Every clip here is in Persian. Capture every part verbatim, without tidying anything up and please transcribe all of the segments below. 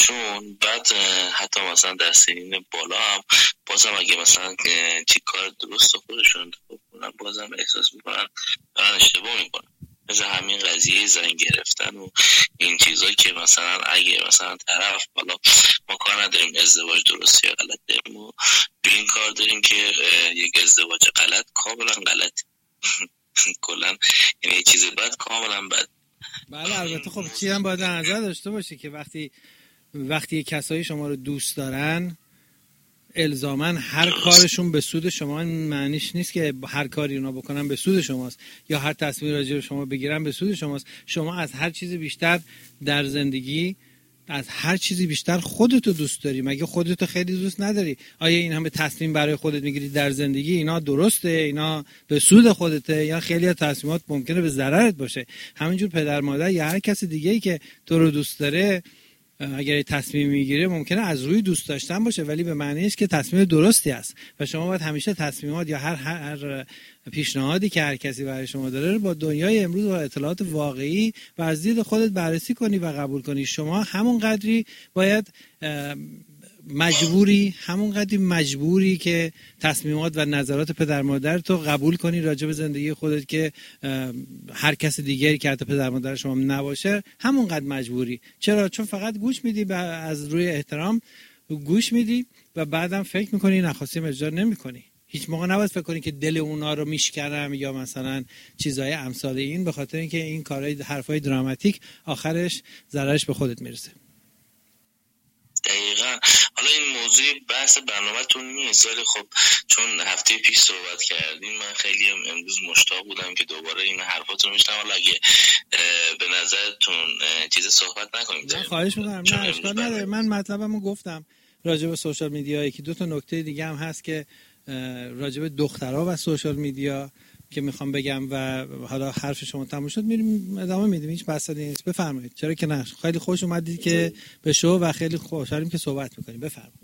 خودشون، بعد حتی مثلا در سنین بالا هم بازم اگه مثلا چی کار درست خودشون انتخاب کنن بازم احساس میکنن دارن اشتباه میکنن. مثل همین قضیه زن گرفتن و این چیزایی که مثلا اگه مثلا طرف، حالا ما کار نداریم ازدواج درست یا غلطه، ما به این کار داریم که یک ازدواج غلط کاملا غلط کلا یعنی یه چیز بد کاملا بد. بله البته خب چی هم باید در نظر داشته باشه که وقتی وقتی کسایی شما رو دوست دارن الزاماً هر کارشون به سود شما معنیش نیست که هر کاری اونا بکنن به سود شماست یا هر تصمیم راجع به شما بگیرن به سود شماست. شما از هر چیزی بیشتر در زندگی از هر چیزی بیشتر خودتو دوست داری. مگه خودتو خیلی دوست نداری؟ آیا این همه تصمیم برای خودت میگیری در زندگی اینا درسته؟ اینا به سود خودته یا خیلی از تصمیمات ممکنه به ضررت باشه؟ همینجور پدر مادر یا هر کسی دیگه‌ای که تو رو دوست داره اگر تصمیم میگیره ممکنه از روی دوست داشتن باشه ولی به معنی نیست که تصمیم درستی است و شما باید همیشه تصمیمات یا هر هر پیشنهادی که هر کسی برای شما داره با دنیای امروز و اطلاعات واقعی و از دید خودت بررسی کنی و قبول کنی. شما همون قدری باید مجبوری همون قدری مجبوری که تصمیمات و نظرات پدر مادر تو قبول کنی راجع به زندگی خودت که هر کس دیگری که حتی پدر مادر شما نباشه همون قدر مجبوری. چرا؟ چون فقط گوش میدی از روی احترام گوش میدی و بعدم فکر میکنی نخواستیم اجرا نمیکنی. هیچ موقع نباید فکر کنی که دل اونا رو میشکنم یا مثلا چیزای امثال این، به خاطر اینکه این کارهای حرفای دراماتیک آخرش ضررش به خودت میرسه. دقیقا. حالا این موضوع بحث برنامه‌تون نیست ولی خب چون هفته پیش صحبت کردیم من خیلی امروز مشتاق بودم که دوباره این حرفاتون میشنم. حالا اگه به نظرتون چیز صحبت نکنیم من خواهش میکنم. نه اشکال نداره. من مطلبمو گفتم راجع به سوشال میدیا. یکی دو تا نکته دیگه هم هست که راجع به دخترها و سوشال میدیا که میخوام بگم و حالا حرف شما تموم شد میریم ادامه میدیم. هیچ بحثی نیست. بفرمایید. چرا که نه. خیلی خوش اومدید که به شو و خیلی خوشحالیم که صحبت میکنیم. بفرمایید.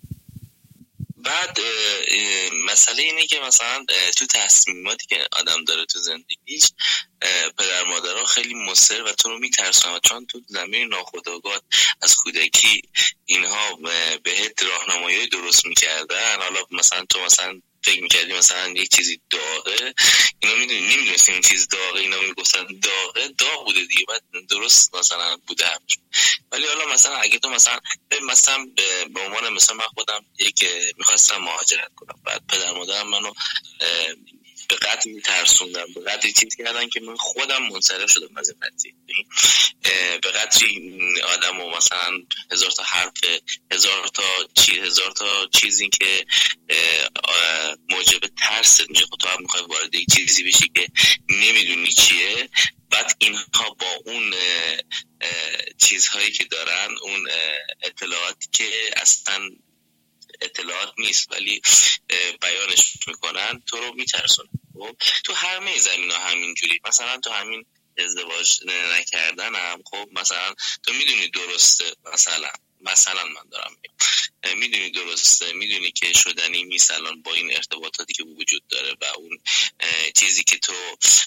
بعد مسئله اینه که مثلا تو تصمیماتی که آدم داره تو زندگیش پدر مادرها خیلی مصر و تو رو میترسونن چون تو زمین ناخودآگاه از کودکی اینها بهت راهنمایی درست میکردن. حالا مثلا تو مثلا فکر میکردی مثلا یک چیزی داغه، اینا میدونی نمیدونستی این چیز داغه، اینا میگفتن داغه، داغ بوده دیگه بعد درست مثلا بوده همش. ولی حالا مثلا اگه تو مثلا مثلا به عنوان مثلا من خودم یک میخواستم مهاجرت کنم، بعد پدر مادرم منو به قدری ترسوندن، به قدری چیز کردن که من خودم منصرف شدم از این قضیه. به قدری آدم و مثلا هزار تا حرف، هزار تا چیز، هزار تا چیزی که موجب ترس میشه. خب تو هم میخوای وارد یک چیزی بشی که نمیدونی چیه، بعد اینها با اون چیزهایی که دارن، اون اطلاعاتی که اصلا اطلاعات نیست ولی بیانش میکنن، تو رو میترسونن. تو همه زمینا همینجوری. مثلا تو همین ازدواج نکردن هم خب مثلا تو میدونی درسته، مثلا مثلا من دارم میگم میدونی درسته، میدونی که شدنی نیست الان با این ارتباطاتی که وجود داره و اون چیزی که تو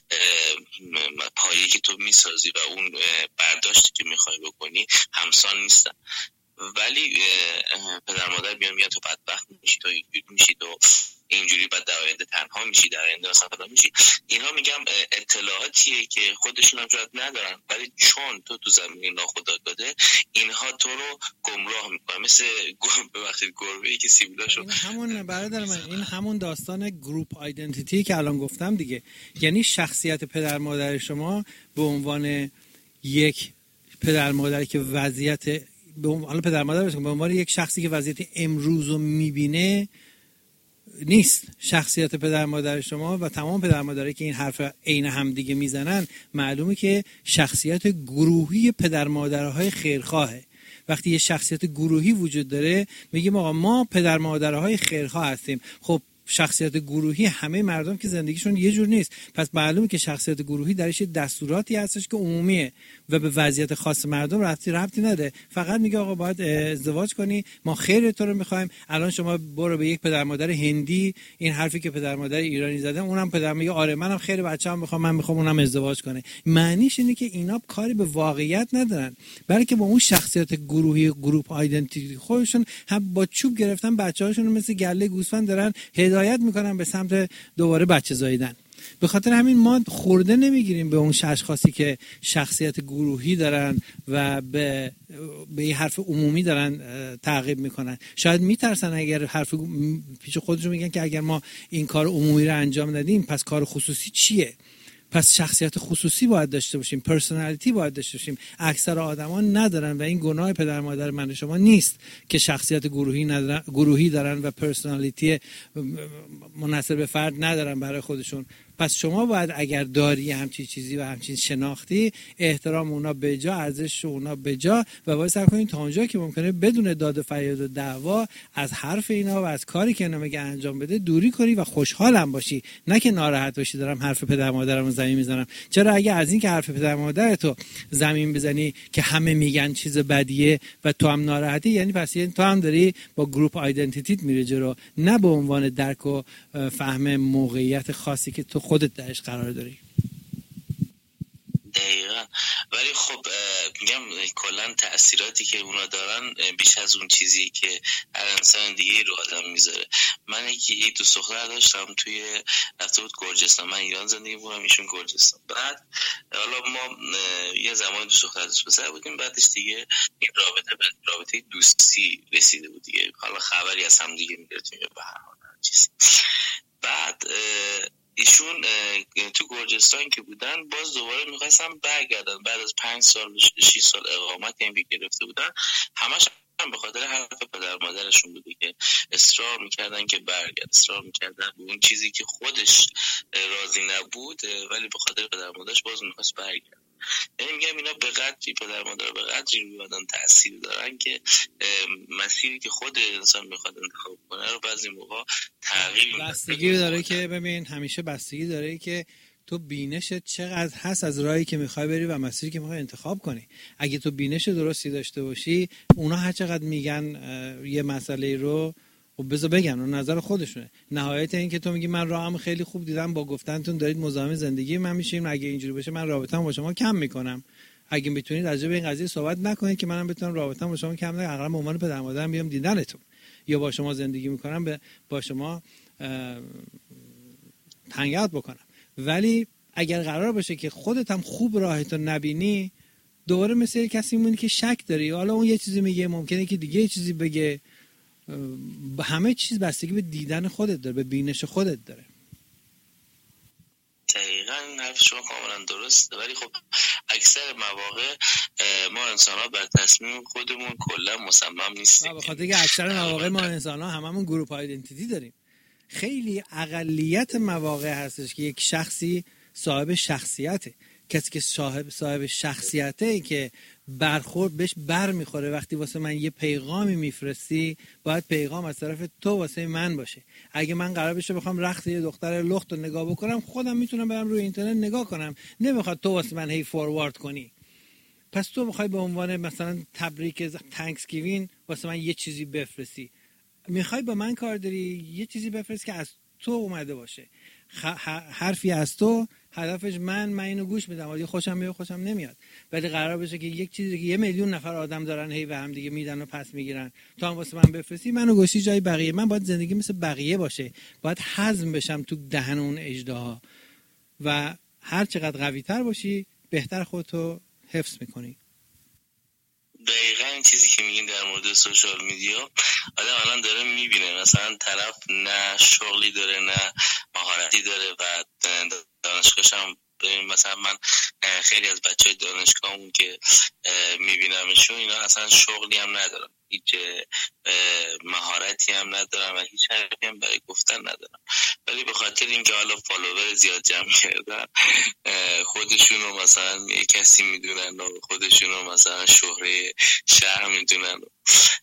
پایه‌ای که تو میسازی و اون برداشتی که میخوای بکنی همسان نیستن. ولی پدر مادر بیان میگن تو بدبخت میشی، تو اینجوری میشی، تو اینجوری بعد در آینده تنها میشی، در آینده اصلا فلان میشی. اینا میگم اطلاعاتیه که خودشون هم شاید ندارن ولی چون تو تو زمین ناخودآگاه اینها تو رو گمراه میکنن، مثل ببخشید گربه‌ای که سیبیلاشو. این همون برادر من، این همون داستان گروپ آیدنتیتی که الان گفتم دیگه. یعنی شخصیت پدر مادر شما به عنوان یک پدر مادری که وضعیت به عنوان پدر مادر به عنوان یک شخصی که وضعیت امروز رو میبینه نیست. شخصیت پدر مادر شما و تمام پدر مادرایی که این حرف عین هم دیگه میزنن معلومه که شخصیت گروهی پدر مادرهای خیرخواهه. وقتی یه شخصیت گروهی وجود داره میگیم آقا ما پدر مادرهای خیرخواه هستیم. خب شخصیت گروهی همه مردم که زندگیشون یه جور نیست. پس معلومه که شخصیت گروهی درش دستوراتی هستش که عمومیه و به وضعیت خاص مردم ربطی ربطی نداره. فقط میگه آقا باید ازدواج کنی، ما خیر تو رو میخوایم. الان شما برو به یک پدر مادر هندی این حرفی که پدر مادر ایرانی زدن، اونم پدر میگه آره منم خیر بچه‌ام میخوام، من میخوام اونم ازدواج کنه. معنیش اینه که اینا کاری به واقعیت ندارن، بلکه با اون شخصیت گروهی، گروپ آیدنتیتی خودشون هم با چوب گرفتن بچه‌هاشون رو مثل گله گوسفند دارن هدایت میکنن به سمت دوباره بچه زاییدن. به خاطر همین ما خورده نمیگیریم به اون اشخاصی که شخصیت گروهی دارن و به به این حرف عمومی دارن تعقیب میکنن. شاید میترسن اگر حرف پیش خودشون میگن که اگر ما این کار عمومی رو انجام ندیم پس کار خصوصی چیه؟ پس شخصیت خصوصی باید داشته باشیم، پرسونالیتی باید داشته باشیم. اکثر آدما ندارن و این گناه پدر مادر من شما نیست که شخصیت گروهی ندارن، گروهی دارن و پرسونالیتی منحصر به فرد ندارن برای خودشون. پس شما باید اگر داری همچین چیزی و همچین شناختی، احترام اونا به جا، ارزش اونا به جا و باید سعی کنید تا اونجا که ممکنه بدون داد و فریاد و دعوا از حرف اینا و از کاری که اینا میگه انجام بده دوری کنی و خوشحالم باشی، نه که ناراحت باشی دارم حرف پدر مادرمو زمین میزنم. چرا اگه از این که حرف پدر مادرتو زمین بزنی که همه میگن چیز بدیه و تو هم ناراحتی، یعنی پس یعنی تو هم داری با گروپ آیدنتیتیت میره جلو، نه به عنوان درک و فهم موقعیت خاصی که تو خودت درش قرار داری. دقیقا. ولی خب میگم کلا تأثیراتی که اونا دارن بیش از اون چیزی که هر انسان دیگه رو آدم میذاره. من یکی یک دو دختر داشتم توی رفته بود گرجستان، من ایران زندگی می‌کردم ایشون گرجستان. بعد حالا ما یه زمان دو دختر دوست پسر بودیم، بعدش دیگه این رابطه به رابطه دوستی رسیده بود دیگه، حالا خبری از هم دیگه میگرفتیم به هر حال چیزی. بعد ایشون تو گرجستان که بودن باز دوباره میخواستن برگردن بعد از پنج سال شش سال اقامت هم گرفته بودن، همش هم به خاطر حرف پدر مادرشون بوده که اصرار میکردن که برگرد، اصرار میکردن به اون چیزی که خودش راضی نبود ولی به خاطر پدر مادرش باز میخواست برگرد. یعنی میگم اینا به قدری پدر مادر به قدری روی آدم تأثیر دارن که مسیری که خود انسان میخواد انتخاب کنه رو بعضی موقع تغییر میده. بستگی داره که ببین همیشه بستگی داره که تو بینشت چقدر هست از راهی که میخوای بری و مسیری که میخوای انتخاب کنی. اگه تو بینش درستی داشته باشی، اونا هر چقدر میگن یه مسئله رو خب بذار بگن، اون نظر خودشونه. نهایت این که تو میگی من راهم خیلی خوب دیدم، با گفتنتون دارید مزاحم زندگی من میشین، اگه اینجوری بشه من رابطه‌ام با شما کم میکنم. اگه میتونید راجع به این قضیه صحبت نکنید که منم بتونم رابطه‌ام با شما کم نکنم، اقلا به عنوان پدر مادرم بیام دیدنتون یا با شما زندگی میکنم، به با شما تنگات بکنم. ولی اگر قرار باشه که خودت هم خوب راهتو نبینی، دوباره مثل کسی میمونی که شک داری، حالا اون یه چیزی میگه، ممکنه که دیگه یه چیزی بگه. همه چیز بستگی به دیدن خودت داره، به بینش خودت داره. دقیقاً حرف شما کاملا درسته. ولی خب اکثر مواقع ما انسان‌ها بر تصمیم خودمون کلا مصمم نیستیم. به خاطر اینکه اکثر مواقع ما انسان‌ها هممون گروپ آیدنتیتی داریم. خیلی اقلیت مواقع هستش که یک شخصی صاحب شخصیته. کسی که صاحب صاحب شخصیته که برخورد بهش بر میخوره. وقتی واسه من یه پیغامی میفرستی، باید پیغام از طرف تو واسه من باشه. اگه من قرار بشه بخوام رخت یه دختر لخت رو نگاه بکنم، خودم میتونم برم روی اینترنت نگاه کنم، نمیخواد تو واسه من هی فوروارد کنی. پس تو میخوای به عنوان مثلا تبریک تانکسگیوین واسه من یه چیزی بفرستی، میخوای با من کار داری، یه چیزی بفرست که از تو اومده باشه، حرفی از تو، هدفش من من اینو گوش میدم، ولی خوشم میاد خوشم نمیاد. ولی قرار بشه که یک چیزی که یه میلیون نفر آدم دارن هی و هم دیگه میدن و پس میگیرن، تو هم واسه من بفرستی، منو گوشی جای بقیه. من باید زندگی مثل بقیه باشه، باید هضم بشم تو دهن اون اژدها و هر چقدر قوی تر باشی بهتر خودتو حفظ میکنی. دقیقا این چیزی که میگین در مورد سوشال میدیا، آدم الان داره میبینه مثلا طرف نه شغلی داره نه مهارتی داره و دانشگاهش هم ببین، مثلا من خیلی از بچهای دانشگاهمون که میبینمشون اینا اصلا شغلی هم ندارن، هیچ مهارتی هم ندارن و هیچ حرفی هم برای گفتن ندارن، ولی به خاطر اینکه حالا فالوور زیاد جمع کردن خودشون رو مثلا کسی میدونن و خودشون رو مثلا شهره شهر میدونن. بعد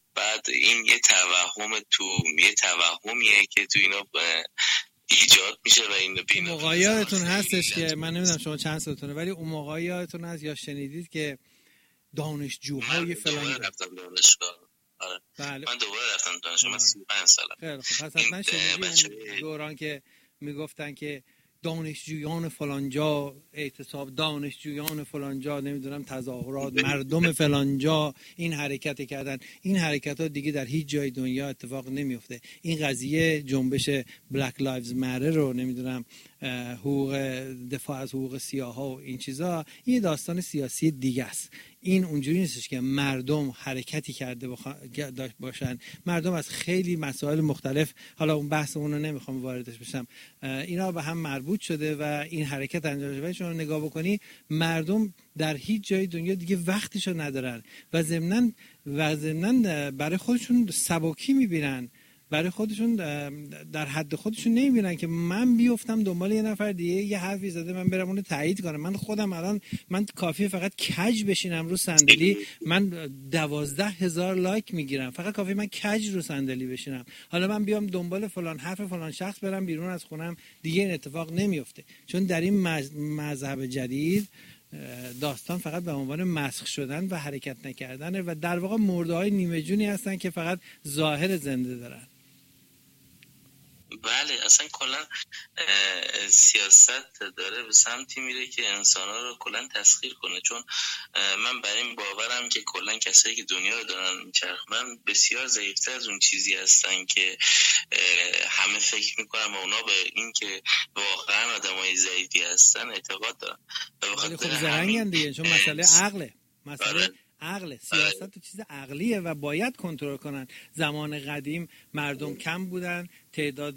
بعد این یه توهم تو یه توهمیه که تو اینا ایجاد میشه و این اون موقع یادتون هستش که من نمیدونم شما چند سالتونه، ولی اون موقع یادتون هست یا شنیدید که دانشجوهای فلان رفتم دانشگاه. آره. بله. من دوباره رفتم دانشگاه. من سی و پنج سالم. خیلی خب. پس حتما شنیدید دوران که میگفتن که دانشجویان فلانجا اعتصاب، دانشجویان فلانجا نمیدونم تظاهرات، مردم فلانجا این حرکت کردن. این حرکت ها دیگه در هیچ جای دنیا اتفاق نمیفته. این قضیه جنبش بلک لایوز ماتر رو نمیدونم حقوق دفاع از حقوق سیاها و این چیزا، این داستان سیاسی دیگه است. این اونجوری نیستش که مردم حرکتی کرده باشن. مردم از خیلی مسائل مختلف، حالا اون بحث اون رو نمیخوام واردش بشم، اینا به هم مربوط شده و این حرکت انجام شده. شما نگاه بکنی مردم در هیچ جای دنیا دیگه وقتشو ندارن و ضمناً و ضمناً برای خودشون سبکی میبینن، برای خودشون در حد خودشون نمیبینن که من بیفتم دنبال یه نفر دیگه یه حرفی زده من برم اونو تایید کنم. من خودم الان من کافیه فقط کج بشینم رو صندلی، من دوازده هزار لایک میگیرم. فقط کافیه من کج رو صندلی بشینم، حالا من بیام دنبال فلان حرف فلان شخص برم بیرون از خونم، دیگه این اتفاق نمیفته. چون در این مذهب جدید داستان فقط به عنوان مسخ شدن و حرکت نکردنه و در واقع مرده‌های نیمه جونی هستن که فقط ظاهر زنده دارن. بله، اصلا کلا سیاست داره به سمتی میره که انسان‌ها رو کلا تسخیر کنه. چون من بر این باورم که کلا کسایی که دنیا رو دارن میچرخونن بسیار ضعیف‌تر از اون چیزی هستن که همه فکر میکنن و اونا به این که واقعا آدمای ضعیفی هستن اعتقاد دارن. ولی خب زرنگن دیگه، چون مسئله عقله. مسئله عقل، سیاست تو چیز عقلیه و باید کنترل کنن. زمان قدیم مردم کم بودن، تعداد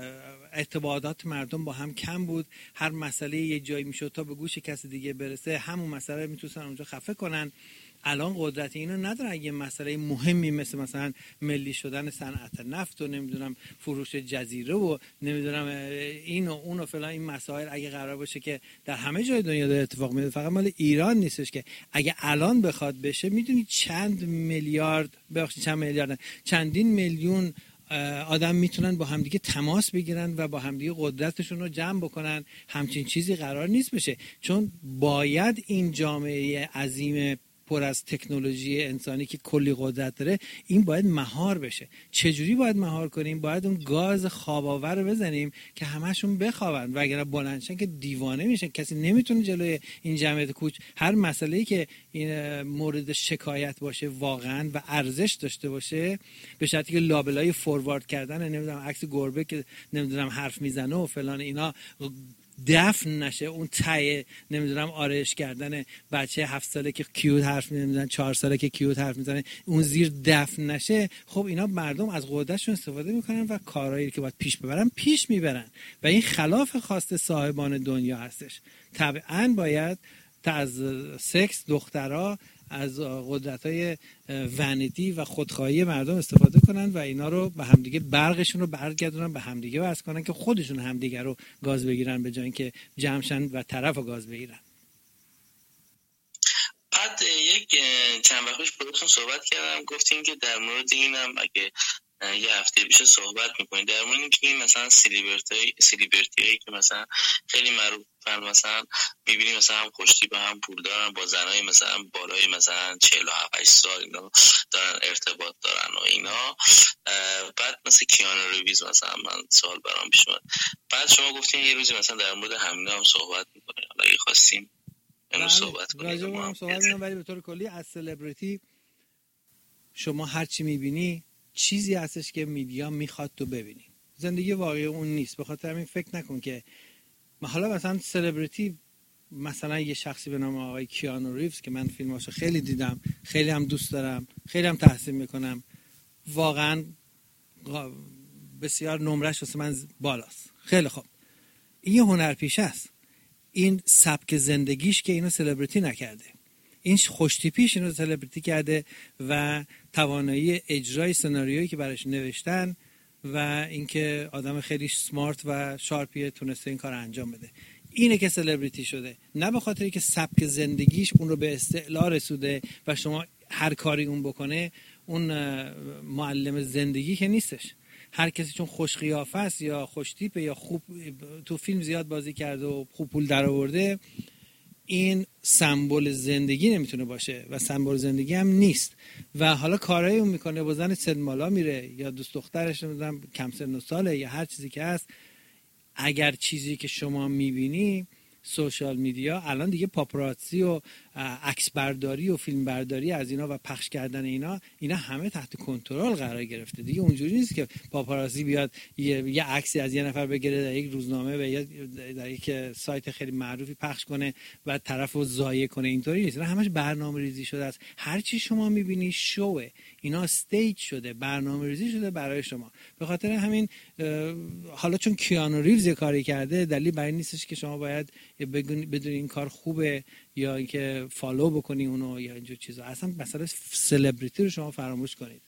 ارتباطات مردم با هم کم بود، هر مسئله یه جایی میشد تا به گوش کسی دیگه برسه همون مسئله میتونن اونجا خفه کنن. الان قدرت اینو ندارن. یه مسئله مهمی مثل مثلا ملی شدن صنعت نفت و نمیدونم فروش جزیره و نمیدونم این و اون و فلان، این مسائل اگه قرار باشه که در همه جای دنیا داره اتفاق میفته، فقط مال ایران نیستش که اگه الان بخواد بشه میدونی چند میلیارد ببخشید چند میلیارد چندین میلیون آدم میتونن با همدیگه تماس بگیرن و با همدیگه قدرتشون رو جمع بکنن. همچین چیزی قرار نیست بشه، چون باید این جامعه عظیم پر از تکنولوژی انسانی که کلی قدرت داره این باید مهار بشه. چجوری باید مهار کنیم؟ باید اون گاز خواب‌آور رو بزنیم که همه‌شون بخوابن، وگرنه بلندشن که دیوانه میشن. کسی نمیتونه جلوی این جمعیت کوچ هر مسئله‌ای که این مورد شکایت باشه واقعا و ارزش داشته باشه، به شرطی که لابلای فوروارد کردن نمیدونم عکس گربه که نمیدونم حرف میزنه و فلان اینا دفن نشه، اون تای نمیدونم آرایش کردن بچه هفت ساله که کیوت حرف نمیزنه، چهار ساله که کیوت حرف میزنه اون زیر دفن نشه، خب اینا مردم از قدرتشون استفاده میکنن و کارهایی که باید پیش ببرن پیش میبرن و این خلاف خواست صاحبان دنیا هستش. طبعا باید تا از سکس دخترها از قدرت‌های ونیتی و خودخواهی مردم استفاده کنن و اینا رو به همدیگه برقشون رو برگردونن به همدیگه واسه کنن که خودشون همدیگه رو گاز بگیرن به جای اینکه جمعشن و طرف رو گاز بگیرن. بعد یک چند وقت پیش باهاتون صحبت کردم، گفتیم که در مورد اینم اگه یه هفته پیش صحبت میکنیم در مورد اینکه مثلا سلیبریتی سلیبریتی که مثلا خیلی معروفن، مثلا میبینیم مثلا هم خوشتی به هم پول دارن، با زنای مثلا بالای مثلا چهل و هفت سال اینا دارن ارتباط دارن و اینا. بعد مثلا کیانو ریویز مثلا من سوال برام پیش اومد، بعد شما گفتین یه روزی مثلا در مورد همینا هم صحبت میکنیم. حالا اگه خواستیم امروز صحبت کنیم راجع به هم صحبت کنیم، ولی به طور کلی از سلبریتی شما هر چی میبینی چیزی هستش که میدیا میخواد تو ببینی. زندگی واقعی اون نیست. به خاطر همین فکر نکن که حالا مثلا سلبریتی، مثلا یه شخصی به نام آقای کیانو ریوز که من فیلماشو خیلی دیدم، خیلی هم دوست دارم، خیلی هم تحسین میکنم، واقعا بسیار نمرش واسه من بالاست. خیلی خوب، این یه هنرپیشه است. این سبک زندگیش که اینو سلبریتی نکرده، این خوشتیپیش اینو سلبریتی کرده و توانایی اجرای سناریویی که براش نوشتن و اینکه آدم خیلی سمارت و شارپیه تونسته این کار انجام بده، اینه که سلبریتی شده، نه به خاطری که سبک زندگیش اون رو به استعلا رسوده و شما هر کاری اون بکنه اون معلم زندگی که نیستش. هر کسی چون خوش قیافه است یا خوش تیپه یا خوب تو فیلم زیاد بازی کرده و خوب پول در آورده، این سمبل زندگی نمیتونه باشه و سمبل زندگی هم نیست. و حالا کارایی اون میکنه، با زن سن مالا میره یا دوست دخترش نمیدونم کم سن و ساله یا هر چیزی که هست، اگر چیزی که شما میبینی سوشال میدیا الان دیگه پاپاراتزی و عکس برداری و فیلم برداری از اینا و پخش کردن اینا اینا همه تحت کنترل قرار گرفته دیگه. اونجوری نیست که پاپاراتزی بیاد یه, یه عکسی از یه نفر بگیره در یک روزنامه و یا در یک سایت خیلی معروفی پخش کنه و طرفو ضایع کنه. اینطوری نیست، اینا همش برنامه‌ریزی شده است. هر چی شما میبینی شوه، اینا استیج شده، برنامه‌ریزی شده برای شما. به خاطر همین حالا چون کیانو ریوز یه کاری کرده دلیل برای نیستش که شما باید بدون این کار خوبه یا اینکه فالو بکنی اونو یا اینجور چیزا. اصلا مثلا سلبریتی رو شما فراموش کنید.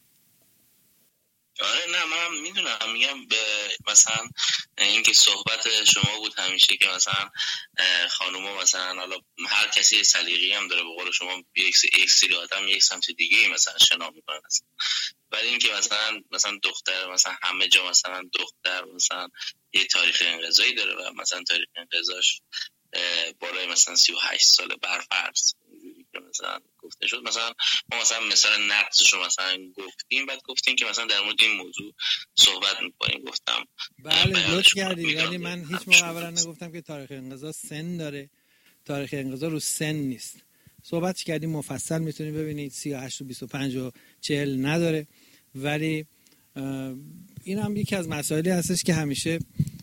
آره نه من میدونم، میگم به مثلا اینکه صحبت شما بود همیشه که مثلا خانوما مثلا حالا هر کسی سلیقه‌ای هم داره، به قول شما یک سری آدم یک سمت دیگه مثلا شنا میکنن، ولی اینکه مثلا مثلا دختر مثلا همه جا مثلا دختر مثلا یه تاریخ انقضایی داره و مثلا تاریخ انقضاش بالای مثلا سی و هشت سال برفرض مثلا گفته شد. مثلا ما مثلا مثلا نقصش رو مثلا گفتیم، بعد گفتیم که مثلا در مورد این موضوع صحبت می‌کنیم. گفتم بله لطف کردید، ولی من هیچ موقع اولا نگفتم که تاریخ انقضا سن داره. تاریخ انقضا رو سن نیست. صحبتش کردیم مفصل، میتونید ببینید. سی و هشت و بیست و پنج و چهل نداره. ولی این هم یکی از مسائلی هستش که همیشه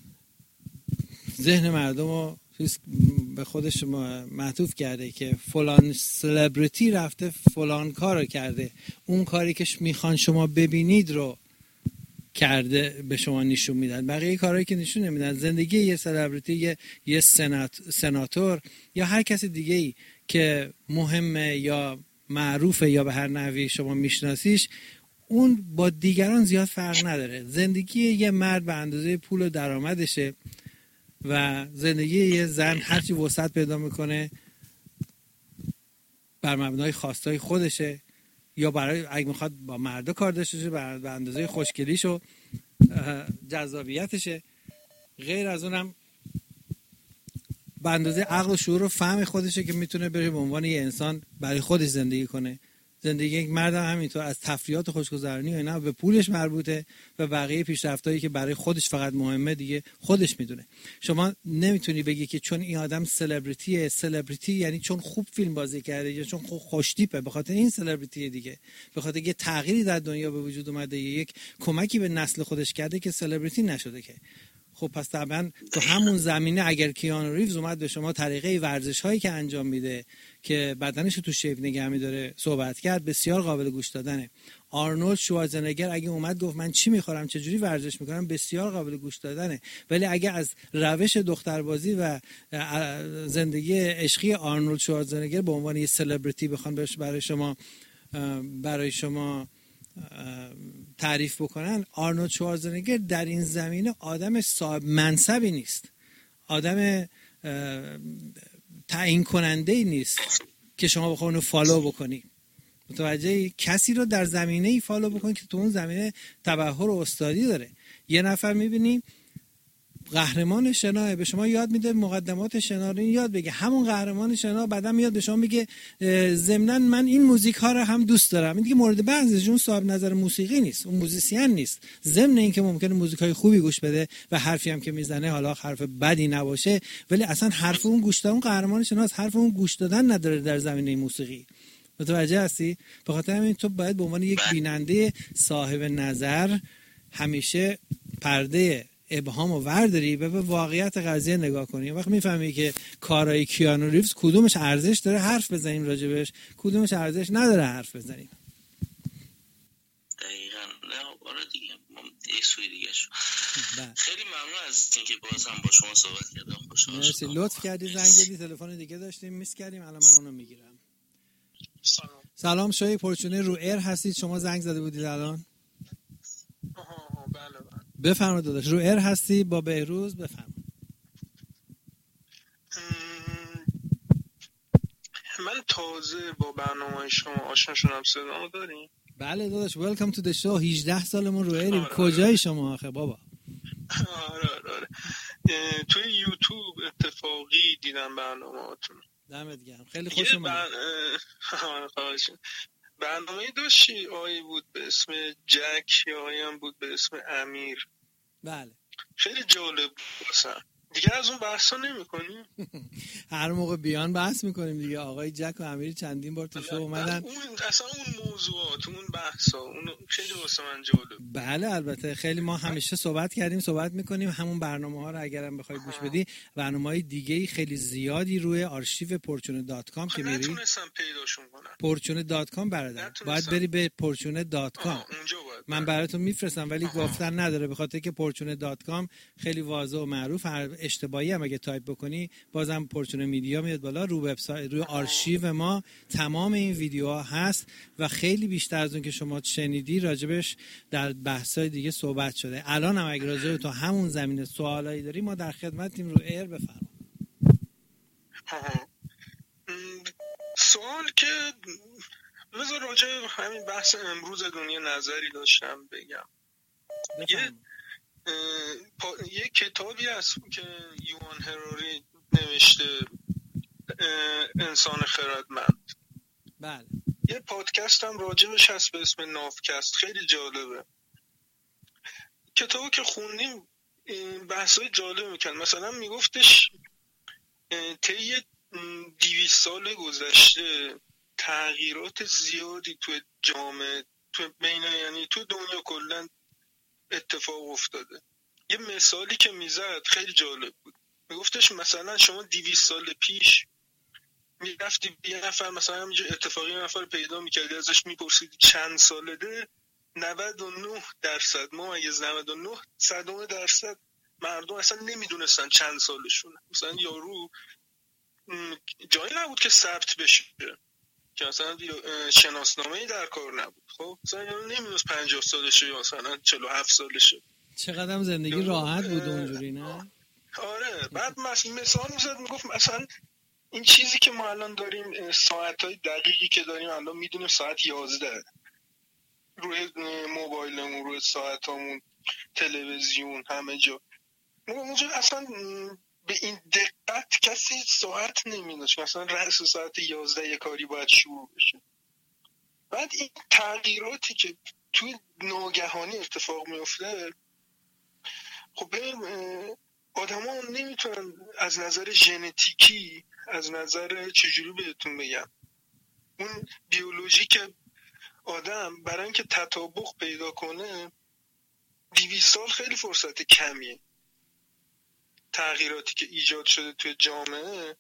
ذهن مردم رو به خودش معطوف کرده که فلان سلبریتی رفته فلان کار رو کرده، اون کاری که میخوان شما ببینید رو کرده به شما نشون میدن. بقیه کارهایی که نشون نمیدن. زندگی یه سلبریتی، یه, یه سنات، سناتور یا هر کسی دیگه ای که مهمه یا معروفه یا به هر نحوی شما میشناسیش، اون با دیگران زیاد فرق نداره. زندگی یه مرد به اندازه پول و درآمدشه و زندگی یه زن هرچی وسعت پیدا میکنه بر مبنای خواستای خودشه، یا برای اگه میخواد با مردا کار داشته باشه به اندازه خوشگلیش و جذابیتشه. غیر از اونم به اندازه عقل و شعور و فهم خودشه که میتونه بره به عنوان یه انسان برای خودش زندگی کنه. زندگی یک مرد هم همینطور، از تفریحات و خوشگذرانی و اینا به پولش مربوطه و بقیه پیشرفتایی که برای خودش فقط مهمه دیگه خودش میدونه. شما نمیتونی بگی که چون این آدم سلبریتیه، سلبریتی یعنی چون خوب فیلم بازی کرده یا چون خوش تیپه به خاطر این سلبریتیه دیگه. به خاطر یه تغییری در دنیا به وجود اومده، یک کمکی به نسل خودش کرده که سلبریتی نشده که. خب پس طبعا تو همون زمینه اگر کیانو ریوز اومد به شما طریقه ورزش هایی که انجام میده که بدنش رو تو شیپ نگه می‌داره صحبت کرد، بسیار قابل گوش دادنه. آرنولد شوارزنگر اگه اومد گفت من چی میخورم چجوری ورزش میکنم، بسیار قابل گوش دادنه. ولی اگه از روش دختربازی و زندگی عشقی آرنولد شوارزنگر به عنوان یه سلبریتی بخوان برای شما برای شما تعریف بکنن، آرنولد شوارزنگر در این زمینه آدم صاحب منصبی نیست، آدم تعیین کننده نیست که شما بخواید اونو فالو بکنی. متوجه کسی رو در زمینه ای فالو بکنی که تو اون زمینه تبحر و استادی داره. یه نفر میبینی قهرمان شنا به شما یاد میده مقدمات شنا رو یاد بگه، همون قهرمان شنا بعدا میاد به شما میگه ضمناً من این موزیک ها رو هم دوست دارم. این دیگه مورد بحثش اون صاحب نظر موسیقی نیست، اون موزیسین نیست. ضمن اینکه ممکنه موزیک های خوبی گوش بده و حرفی هم که میزنه حالا حرف بدی نباشه، ولی اصلا حرف اون گوش دادن، اون قهرمان شنا از حرف اون گوش دادن نداره در زمینه موسیقی. متوجه هستی؟ به خاطر همین تو باید به عنوان یک بیننده صاحب نظر همیشه پرده ابهام و ورداری و به واقعیت قضیه نگاه کنیم. وقت میفهمی که کارهای کیانو ریوز کدومش ارزش داره حرف بزنیم راجبش، کدومش ارزش نداره حرف بزنیم. دقیقاً. نه آره دیگه یه سوی دیگه شو. خیلی ممنون از اینکه باز هم با شما صحبت کردم. خوشحال مرسی، شدم. لطف کردی زنگ زدی. تلفن دیگه داشتیم میس کردیم، الان من اونو میگیرم. سلام. سلام، شوی پرچونه رو ایر هستید، شما زنگ زده بودید الان. آها بله بله. بفرمایید داداش، رو ایر هستی با بهروز، بفرمایید. من تازه با برنامه شما آشنا شدم. صدامو دارین؟ بله داداش، ویلکام تو د شو. هجده سالمون رو ایریم. کجایی شما آخه بابا؟ آره آره آره توی یوتیوب اتفاقی دیدم برنامه‌هاتون. دمت گرم، خیلی خوش اومدید. بر... برنامه داشتی آقایی بود به اسم جک یا آقایی هم بود به اسم امیر. بله خیلی جالب بود. اصلا دیگه از اون بحثا نمی‌کنیم؟ هر موقع بیان بحث میکنیم دیگه. آقای جک و امیر چندین بار تو شو اومدن. اون اصلا اون موضوعات، اون بحثا، اون خیلی واسه من جالب. بله البته خیلی ما همیشه صحبت کردیم، صحبت میکنیم. همون برنامه ها رو اگرم بخوای گوش بدی، برنامه‌های دیگه‌ای خیلی زیادی روی آرشیو پورچونه دات کام که میری. نتونستم پیداشون کنم. پورچونه دات کام برادر، باید بری به پورچونه دات کام. من براتون میفرستم ولی آها. گفتن نداره، به خاطر که پورچونه دات کام خیلی واضح و معروف. هر اشتباهی هم اگه تایپ بکنی بازم پورچونه میدیا میاد بالا. رو وبسایت، روی آرشیو ما تمام این ویدیوها هست و خیلی بیشتر از اون که شما شنیدی راجبش در بحث‌های دیگه صحبت شده. الان هم اگه راجب تو همون زمینه سوالایی داری ما در خدمتیم. رو ایر بفرما. سوال که بذار راجع همین بحث امروز دنیا نظری داشتم بگم. یه یه کتابی هست که یوان هراری نوشته، انسان خردمند. بله. یه پادکست هم راجبش هست به اسم نافکست، خیلی جالبه. کتابو که خوندیم بحثای جالب میکرد. مثلا میگفتش طی دویست سال گذشته تغییرات زیادی تو جامعه، تو بین یعنی تو دنیا کلا اتفاق افتاده. یه مثالی که میزد خیلی جالب بود. میگفتش مثلا شما دویست سال پیش میرفتی یه نفر مثلا همینجا اتفاقی نفر پیدا میکردی، ازش میپرسیدی چند سالته، نود و نه درصد ما اگه نود و نه صدم درصد مردم اصلا نمیدونستن چند سالشونه. مثلا یارو جایی نبود که ثبت بشه که مثلا شناسنامه‌ای در کار نبود. خب مثلا یارو نمیدونست پنجاه سالشه یا مثلا چهل و هفت سالشه. چقدر زندگی راحت بود اونجوری نه؟ آره. بعد مثلا میزد میگفت مثلا این چیزی که ما الان داریم، ساعتهای دقیقی که داریم الان میدونیم ساعت یازده روی موبایلمون، روی ساعتامون، تلویزیون، همه جا. اونجا اصلا به این دقت کسی ساعت نمیدونست مثلا رأس ساعت یازده یه کاری باید شروع بشه. بعد این تغییراتی که توی ناگهانی اتفاق میفته، خب ببین آدم ها نمیتونن از نظر ژنتیکی، از نظر چجوری بهتون بگم، اون بیولوژیک آدم برای اینکه تطابق پیدا کنه دویست سال خیلی فرصت کمیه. تغییراتی که ایجاد شده توی جامعه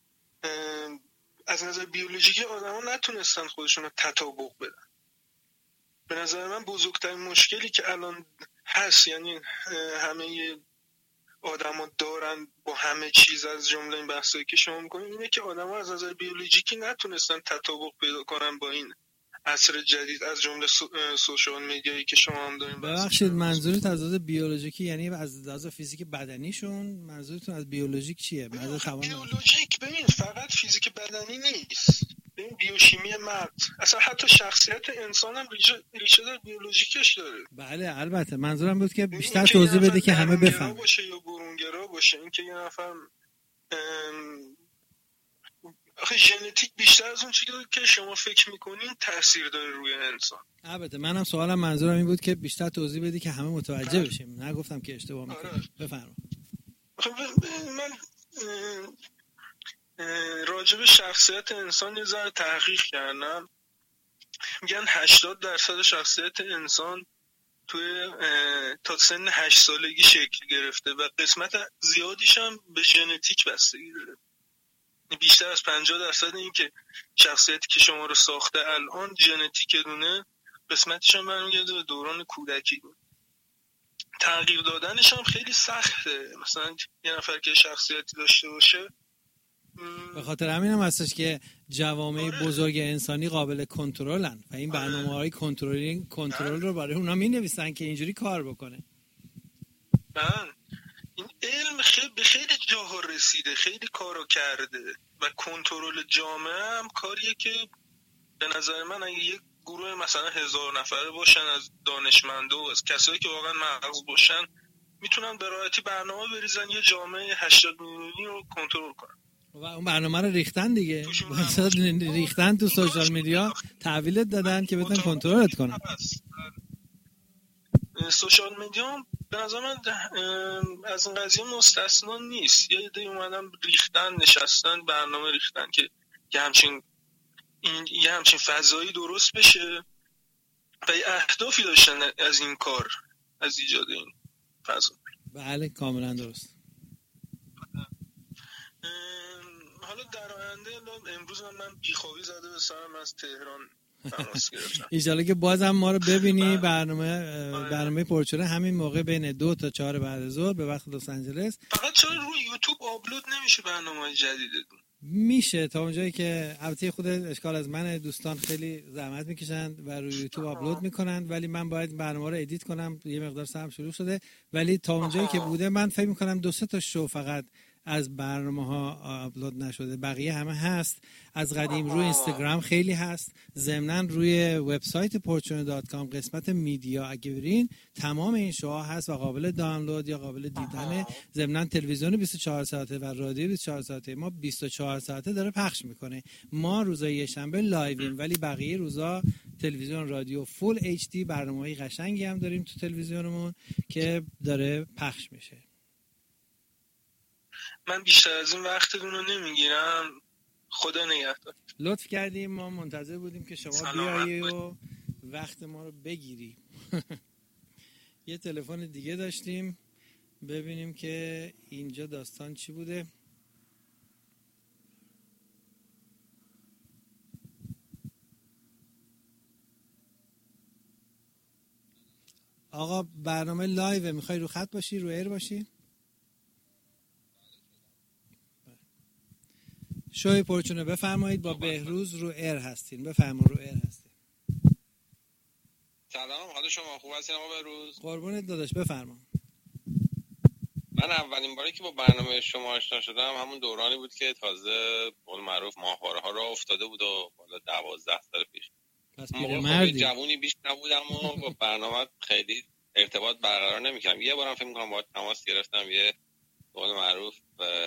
از نظر بیولوژیکی آدم ها نتونستن خودشون رو تطابق بدن. به نظر من بزرگترین مشکلی که الان هست، یعنی همه آدم ها دارن با همه چیز از جمله این بحثایی که شما میکنید، اینه که آدم ها از نظر بیولوژیکی نتونستن تطابق پیدا کنن با این عصر جدید، از جمله سو، سوشال میدیایی که شما هم دارین. ببخشید منظورت از لحاظ بیولوژیکی یعنی از لحاظ فیزیک بدنیشون؟ منظورتون از بیولوژیک چیه؟ بیولوژیک ببین فقط فیزیک بدنی نیست، ببین بیوشیمی مغز، اصلا حتی شخصیت انسان هم ریشه, ریشه در بیولوژیکش داره. بله البته منظورم بود که بیشتر توضیح بده که همه بفهمن. باشه یا برونگرا باشه، این که یه نفر آخه ژنتیک بیشتر از اون چیزی که شما فکر میکنین تاثیر داره روی انسان. البته منم سوالم منظورم این بود که بیشتر توضیح بدی که همه متوجه بشیم. نگفتم که اشتباه میکنی. آره. بفرما. من راجب شخصیت انسان یه ذره تحقیق کردم. میگن هشتاد درصد شخصیت انسان توی تا سن هشت سالگی شکل گرفته و قسمت زیادیش هم به ژنتیک بستگی داره. بیشتر از پنجاه درصد این که شخصیتی که شما رو ساخته الان ژنتیک دونه، قسمتش هم برمیگرده به دوران کودکی. تغییر دادنش هم خیلی سخته. مثلا یه نفر که شخصیتی داشته باشه، به خاطر همین هم هستش که جوامع آره. بزرگ انسانی قابل کنترلن و این برنامه‌های کنترلینگ کنترل رو برای اونا می‌نویسن که اینجوری کار بکنه. من این علم خیلی به خیلی جاها رسیده، خیلی کارو کرده و کنترل جامعه هم کاریه که به نظر من اگه یک گروه مثلا هزار نفره باشن از دانشمندا و از کسایی که واقعا مغز باشن، میتونن به راحتی برنامه بریزن یه جامعه هشتاد میلیونی رو کنترل کنن. و اون برنامه رو ریختن دیگه، مثلا ریختن تو سوشال میدیا، تحویلت دادن که بتونن کنترلت کنن. سوشال میدیا به نظر من از این قضیه مستثنا نیست. یه عده اومدن ریختن، نشستن برنامه ریختن که یه همچین این یه همچین فضایی درست بشه و یه اهدافی داشتن از این کار، از ایجاد این فضا. بله کاملا درست. حالا در آینده امروز من, من بیخوابی زده به سرم از تهران تماس گرفتم. ایشالا که بازم ما رو ببینی. برنامه برنامه پرچوره همین موقع بین دو تا چهار بعد از ظهر به وقت لس آنجلس. فقط چرا روی یوتیوب آپلود نمیشه برنامه‌های جدیدتون؟ میشه تا اونجایی که البته خود اشکال از من، دوستان خیلی زحمت میکشند و روی یوتیوب آپلود میکنند، ولی من باید برنامه رو ادیت کنم، یه مقدار سرم شروع شده، ولی تا اونجایی که بوده من فکر میکنم دو سه تا شو فقط از برنامه ها آپلود نشده، بقیه همه هست. از قدیم روی اینستاگرام خیلی هست، ضمناً روی وبسایت پورچونه دات کام قسمت میدیا اگه برین تمام این شوها هست و قابل دانلود یا قابل دیدن. ضمناً تلویزیون بیست و چهار ساعته و رادیو بیست و چهار ساعته ما بیست و چهار ساعته داره پخش میکنه. ما روزای یه شنبه لایویم، ولی بقیه روزا تلویزیون رادیو فول اچ دی برنامه‌های قشنگی هم داریم تو تلویزیونمون که داره پخش میشه. من بیشتر از این وقتتون رو نمیگیرم، خدا نگهدار. لطف کردیم، ما منتظر بودیم که شما بیایی و وقت ما رو بگیری. یه تلفن دیگه داشتیم، ببینیم که اینجا داستان چی بوده. آقا برنامه لایوه، میخوای رو خط باشی، رو ایر باشی؟ شوی پرچونه بفرمایید. با بهروز رو ایر هستین، بفرمایید رو ایر هستین. سلام، حال شما خوب هستین آقا بهروز؟ قربونت داداش، بفرما. من اولین باری که با برنامه شما آشنا شدم همون دورانی بود که تازه قول معروف ماهواره ها راه افتاده بود و بالا دوازده سال پیش. پس پیرمردی جوونی بیش نبودم و با برنامه خیلی ارتباط برقرار نمی‌کردم. یه بارم فکر می‌کنم باهات تماس گرفتم، یه قول معروف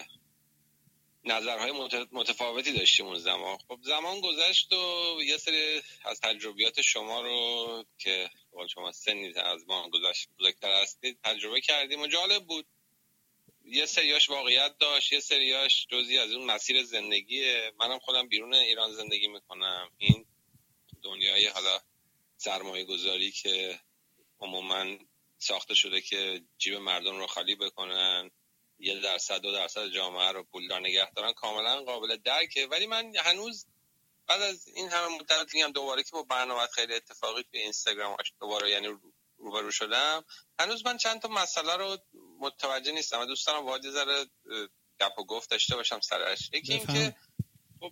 نظرهای متفاوتی داشتیم اون زمان. خب زمان گذشت و یه سری از تجربیات شما رو که قول شما سنی از ما گذشت بزرگتر هستید تجربه کردیم و جالب بود. یه سریاش واقعیت داشت، یه سریاش جزئی از اون مسیر زندگیه. منم خودم بیرون ایران زندگی میکنم. این دنیای حالا سرمایه گذاری که عموما ساخته شده که جیب مردم رو خالی بکنن، یه درصد دو درصد جامعه رو پولدار نگه دارن، کاملا قابل درکه. ولی من هنوز بعد از این همه مدت میگم دوباره که با برنامه خیلی اتفاقی توی اینستاگرام دوباره یعنی روبرو شدم، هنوز من چند تا مسئله رو متوجه نیستم و دوست دارم باهات یه ذره گپ و گفت داشته باشم سرش. یکی این که خب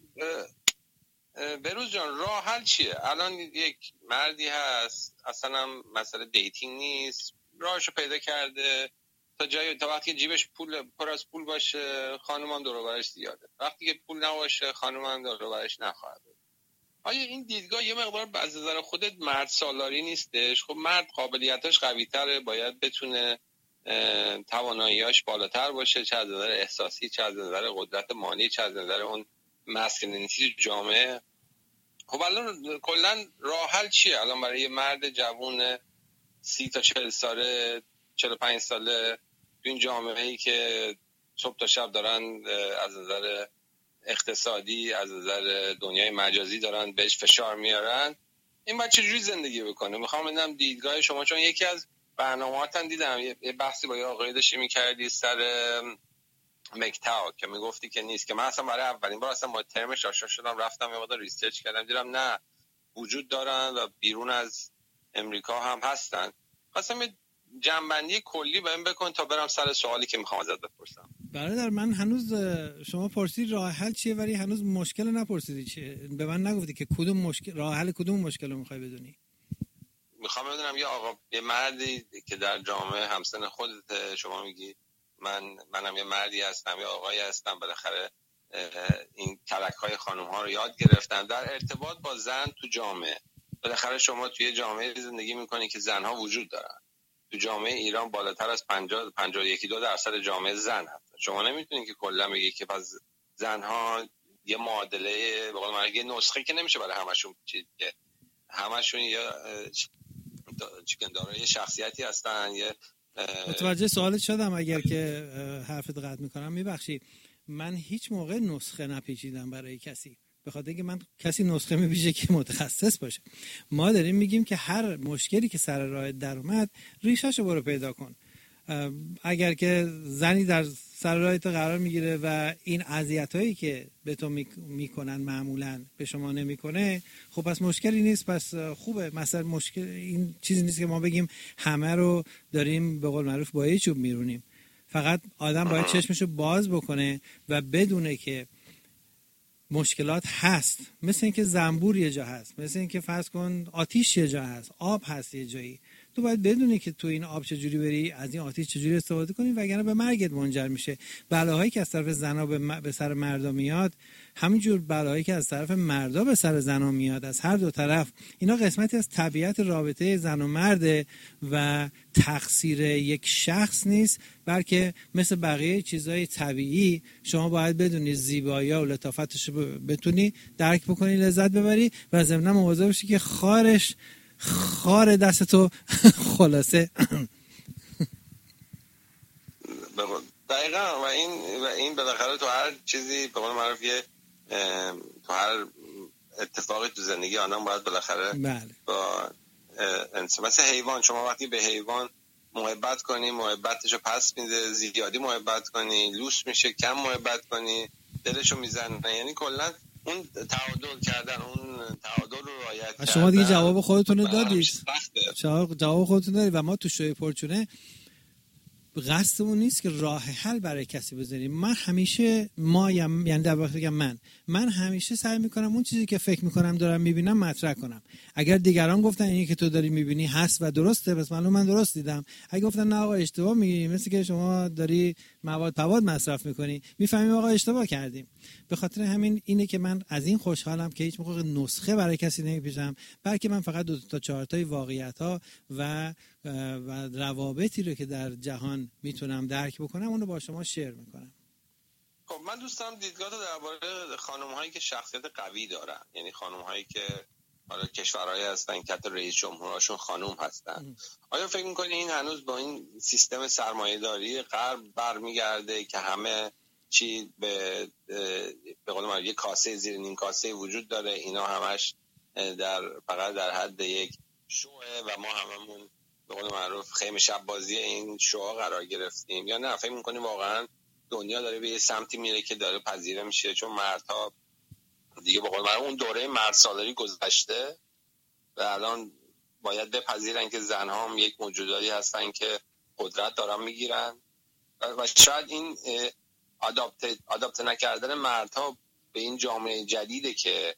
بهروز جان راه حل چیه؟ الان یک مردی هست اصلا هم مسئله دیتینگ نیست، راهشو پیدا کرده، تا جایی تا وقتی جیبش پول پر از پول باشه خانومان دور و برش زیاده، وقتی که پول نباشه خانومان دور و برش نخواهد. آیا این دیدگاه یه مقدار از نظر خودت مرد سالاری نیستش؟ خب مرد قابلیتاش قوی تره، باید بتونه تواناییاش بالاتر باشه، چه از نظر احساسی، چه از نظر قدرت مالی، چه از نظر اون مسکلینیتی جامعه. خب الان کلا راه حل چیه الان برای یه مرد جوون سی تا چهل ساله، چهل و پنج ساله تو این جامعه‌ای که صبح تا شب دارن از نظر اقتصادی، از نظر دنیای مجازی دارن بهش فشار میارن، این باید چجوری زندگی بکنه؟ میخوام بدونم دیدگاه شما، چون یکی از برنامه‌هاتون دیدم یه بحثی با یه آقای داشتی می‌کردی سر مکتاو که میگفتی که نیست، که من اصلا برای اولین بار اصلا با ترمش آشنا شدم، رفتم یه مقدار ریسرچ کردم، دیدم نه وجود دارن و بیرون از امریکا هم هستن. خواستم یه جنبندی کلی بهم بکن تا برم سر سوالی که میخوام ازت بپرسم. برادر من هنوز شما پرسید راه حل چیه ولی هنوز مشکل نپرسیدی چیه، به من نگفتی که کدوم مشکل راه حل کدوم مشکل رو میخوای بدونی. میخوام بدونم یه آقا یه مردی که در جامعه همسن خودت شما میگی من منم یه مردی هستم یا آقایی هستم، بالاخره این ترک‌های خانم‌ها رو یاد گرفتم در ارتباط با زن تو جامعه. بالاخره شما توی جامعه زندگی می‌کنید که زن‌ها وجود دارن. تو جامعه ایران بالاتر از پنجاه پنجاه و یک دو درصد جامعه زن هست. شما نمیتونید که کلا بگید که پس زن‌ها یه معادله به قول معروف یه نسخه که نمیشه برای همشون چیز که همشون یا چیکن دارای شخصیتی هستن. یه متوجه سوالت شدم، اگر که حرفت قطع میکنم میبخشی. من هیچ موقع نسخه نپیچیدم برای کسی، به خاطر اینکه من کسی نسخه میپیچه که متخصص باشه. ما داریم میگیم که هر مشکلی که سر راه در اومد ریشاشو برو پیدا کن. اگر که زنی در سر راهت قرار میگیره و این اذیتایی که به تو میکنن معمولا به شما نمیکنه، خب پس مشکلی نیست، پس خوبه. مثلا مشکل این چیزی نیست که ما بگیم همه رو داریم به قول معروف با یه چوب میرونیم. فقط آدم باید چشمشو باز بکنه و بدونه که مشکلات هست. مثل اینکه زنبور یه جا هست، مثل اینکه فرض کن آتیش یه جا هست، آب هست یه جایی. تو باید بدونی که تو این آب چجوری بری، از این آتیش چجوری استفاده کنی، وگرنه به مرگت منجر میشه. بلاهایی که از طرف زنا به, م... به سر مردا میاد، همینجور بلاهایی که از طرف مردا به سر زنا میاد، از هر دو طرف، اینا قسمتی از طبیعت رابطه زن و مرده و تقصیر یک شخص نیست، بلکه مثل بقیه چیزهای طبیعی شما باید بدونی زیبایی‌ها و لطافتش بتونی درک بکنی، لذت ببری و ضمن مواظب باشی که خارش خار دستتو خلاصه. دقیقا. و این و این بالاخره تو هر چیزی به قول معروف یه تو هر اتفاقی تو زندگی آدم باید بالاخره بله. با انسان مثل حیوان، شما وقتی به حیوان محبت کنی محبتشو پس میده، زیادی محبت کنی لوس میشه، کم محبت کنی دلشو میزنه. یعنی کلا اون تعادل کردن، اون تعادل رو رعایت کردن. شما دیگه جواب خودتون رو دادید. جواب خودتون دادید و ما تو شوی پرچونه قصدمون نیست که راه حل برای کسی بزنیم. من همیشه ما یعنی در واقع بگم من من همیشه سعی میکنم اون چیزی که فکر میکنم دارم میبینم مطرح کنم. اگر دیگران گفتن اینی که تو داری میبینی هست و درسته، پس معلوم من درست دیدم. اگه گفتن نه آقا اشتباه میگی، مثل که شما داری مواد پواد مصرف میکنی، میفهمیم آقا اشتباه کردیم. به خاطر همین اینه که من از این خوشحالم که هیچ موقع نسخه برای کسی نمیپیچم، بلکه من فقط دو تا چهار تای واقعیت‌ها و و روابطی رو که در جهان میتونم درک بکنم اون رو با شما شیر میکنم. خب من دوستم دیدگاه تو درباره خانم‌هایی که شخصیت قوی دارن، یعنی خانم‌هایی که حالا کشورهای هستن که حتی رئیس جمهوراشون خانم هستن. آیا فکر می‌کنی این هنوز با این سیستم سرمایه‌داری غرب برمیگرده که همه چی به به قول من یه کاسه زیر نیم کاسه وجود داره، اینا همش در فقط در حد یک شوه و ما هممون به قول معروف خیمه شب بازی این شوها قرار گرفتیم؟ یا نه فکر می‌کنی واقعا دنیا داره به یه سمتی میره که داره پذیره میشه، چون مردها دیگه به قول معروف اون دوره مرد سالاری گذشته و الان باید بپذیرن که زنها هم یک موجوداتی هستن که قدرت دارن میگیرن و شاید این آداپت آداپت نکردن مردها به این جامعه جدیده که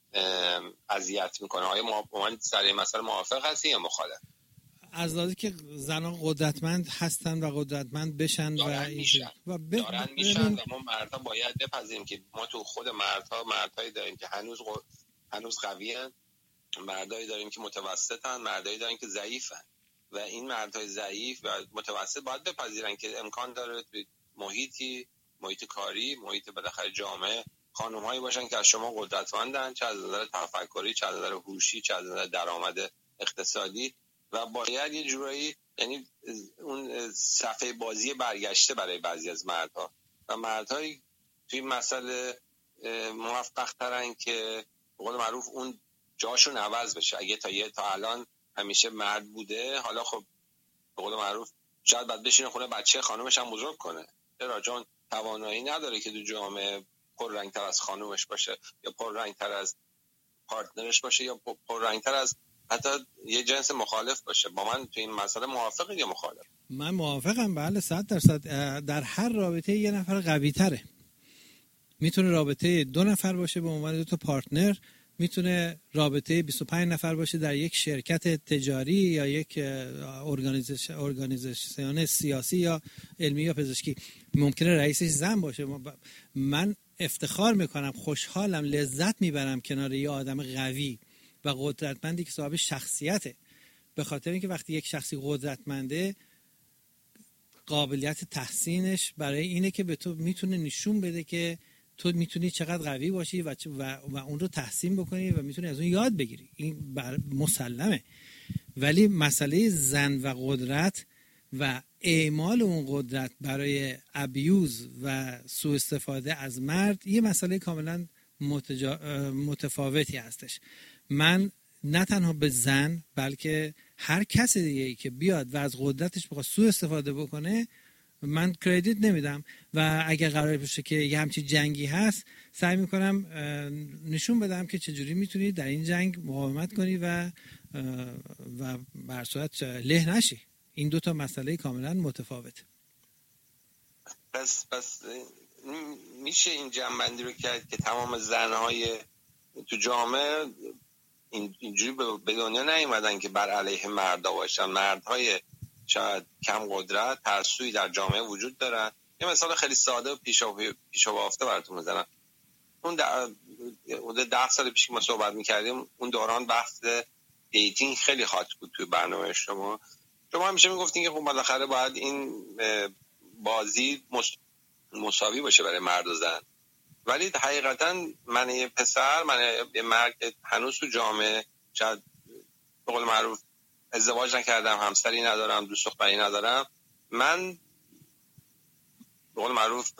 اذیت میکنه. آیا ما با من سر مثلا موافق هستی یا مخالف؟ از لحاظی که زنان قدرتمند هستن و قدرتمند بشن دارن و میشن و ب... دارن میشن و ما مردها باید بپذیریم که ما تو خود مردها مردهایی داریم که هنوز ق... هنوز قویان، مردایی داریم که متوسطن، مردایی داریم که ضعیفن و این مردهای ضعیف و متوسط باید بپذیرن که امکان داره محیطی محیط کاری، محیط بالاخره جامعه خانم‌هایی باشن که از شما قدرتمندن، چه از نظر تفکری، چه از نظر هوشی، چه از نظر درآمد اقتصادی و باید یه جورایی یعنی اون صفحه بازی برگشته برای بعضی از مردها و مردهایی توی مسئله موفق ترن که به قول معروف اون جاشون عوض بشه. اگه تا یه تا الان همیشه مرد بوده، حالا خب به قول معروف شاید بعد بشینه خونه بچه خانومش هم بزرگ کنه، چرا؟ چون توانایی نداره که تو جامعه پر رنگ تر از خانومش باشه یا پر رنگ تر از پارتنرش باشه یا پر رنگ تر از حتی یه جنس مخالف باشه. با من تو این مسئله موافقی یا مخالف؟ من موافقم، بله صد درصد. در هر رابطه یه نفر قوی تره. میتونه رابطه دو نفر باشه به عنوان دو تا پارتنر میتونه رابطه بیست و پنج نفر باشه در یک شرکت تجاری یا یک ارگانیزاسیون سیاسی یا علمی یا پزشکی. ممکنه رئیسش زن باشه. من افتخار میکنم، خوشحالم، لذت میبرم کنار یه آدم قوی و قدرتمندی که صاحب شخصیته، به خاطر اینکه وقتی یک شخصی قدرتمنده قابلیت تحسینش برای اینه که به تو میتونه نشون بده که تو میتونی چقدر قوی باشی و, و, و اون رو تحسین بکنی و میتونی از اون یاد بگیری. این بر مسلمه. ولی مسئله زن و قدرت و اعمال اون قدرت برای ابیوز و سوء استفاده از مرد یه مسئله کاملا متجا... متفاوتی هستش. من نه تنها به زن بلکه هر کس دیگه ای که بیاد و از قدرتش بخواد سوء استفاده بکنه من کردیت نمیدم و اگر قرار باشه که یه همچین جنگی هست سعی میکنم نشون بدم که چجوری میتونی در این جنگ مقاومت کنی و و بر صورت له نشی. این دو تا مسئله کاملا متفاوته. پس پس میشه این جمع‌بندی رو کرد که تمام زنهای تو جامعه اینجوری به دنیا نیومدن که بر علیه مردا باشن. مردهای شاید کم قدرت ترسویی در جامعه وجود دارن. یه مثال خیلی ساده و پیشا پیشا بافته براتون میزنم. اون در ده سال پیش که ما صحبت میکردیم اون دوران بحث دیتینگ خیلی هات بود توی برنامه شما. شما همیشه میگفتین که خب بالاخره باید این بازی مساوی باشه برای مرد و زن، ولی حقیقتا من یه پسر، من یه مرد هنوز تو جامعه شاید به قول معروف ازدواج نکردم، همسری ندارم، دوست دختری ندارم، من به قول معروف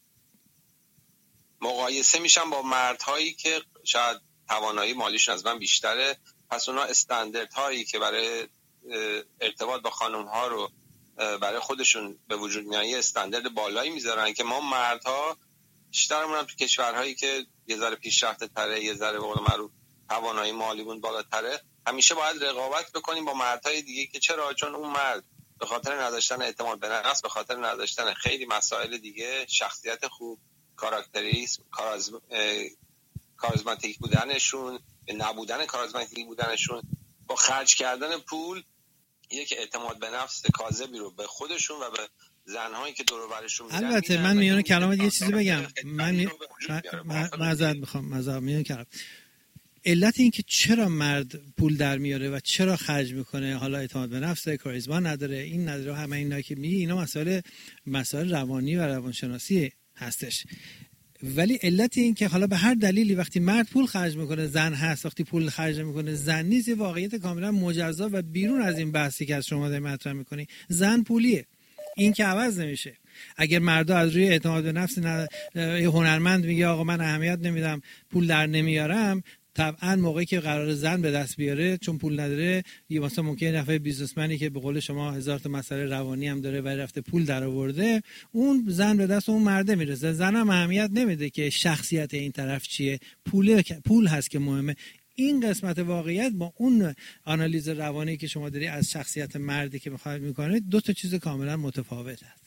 مقایسه میشم با مردهایی که شاید توانایی مالیشون از من بیشتره. پس اونا استانداردهایی که برای ارتباط با خانم ها رو برای خودشون به وجود میارن یه استاندارد بالایی میذارن که ما مردها بیشترمون هم تو کشورهایی که یه ذره پیشرفته تره، یه ذره به قول معروف توانایی مالیمون بالاتره، همیشه باید رقابت بکنیم با مردهای دیگه. که چرا؟ چون اون مرد به خاطر نداشتن اعتماد به نفس، به خاطر نداشتن خیلی مسائل دیگه، شخصیت خوب، کاراکتریسم، کارازم... کارازماتیک بودنشون، نبودن کارازماتیک بودنشون، با خرج کردن پول یک اعتماد به نفس کاذبی رو به خودشون و به زنهایی که دور و برشون میرن. البته من میونه کلامت یه چیزی بگم، من معذرت میخوام، معذرت میونه کلام. علت این که چرا مرد پول در میاره و چرا خرج میکنه، حالا اعتماد به نفس، کاریزما نداره، این نداره، همه اینا که میگی، اینا مسائل مسائل روانی و روانشناسی هستش. ولی علت این که حالا به هر دلیلی وقتی مرد پول خرج میکنه زن هست، وقتی پول خرج میکنه زن نیست، یه واقعیت کاملا مجزا و بیرون از این بحثی که از شما داری مطرح میکنی. زن پولیه، این که عوض نمیشه. اگر مردا از روی اعتماد به نفس نه، هنرمند میگه آقا من اهمیت نمیدم، پول در نمیارم، طبعا موقعی که قرار زن به دست بیاره چون پول نداره، یه مثلا ممکنه نفر بیزنسمنی که به قول شما هزار تا مسئله روانی هم داره و رفته پول در آورده، اون زن به دست اون مرده میرسه. زن هم اهمیت نمیده که شخصیت این طرف چیه، پول پول هست که مهمه. این قسمت واقعیت با اون آنالیز روانی که شما داری از شخصیت مردی که میخواید میکنید دو تا چیز کاملا متفاوت هست.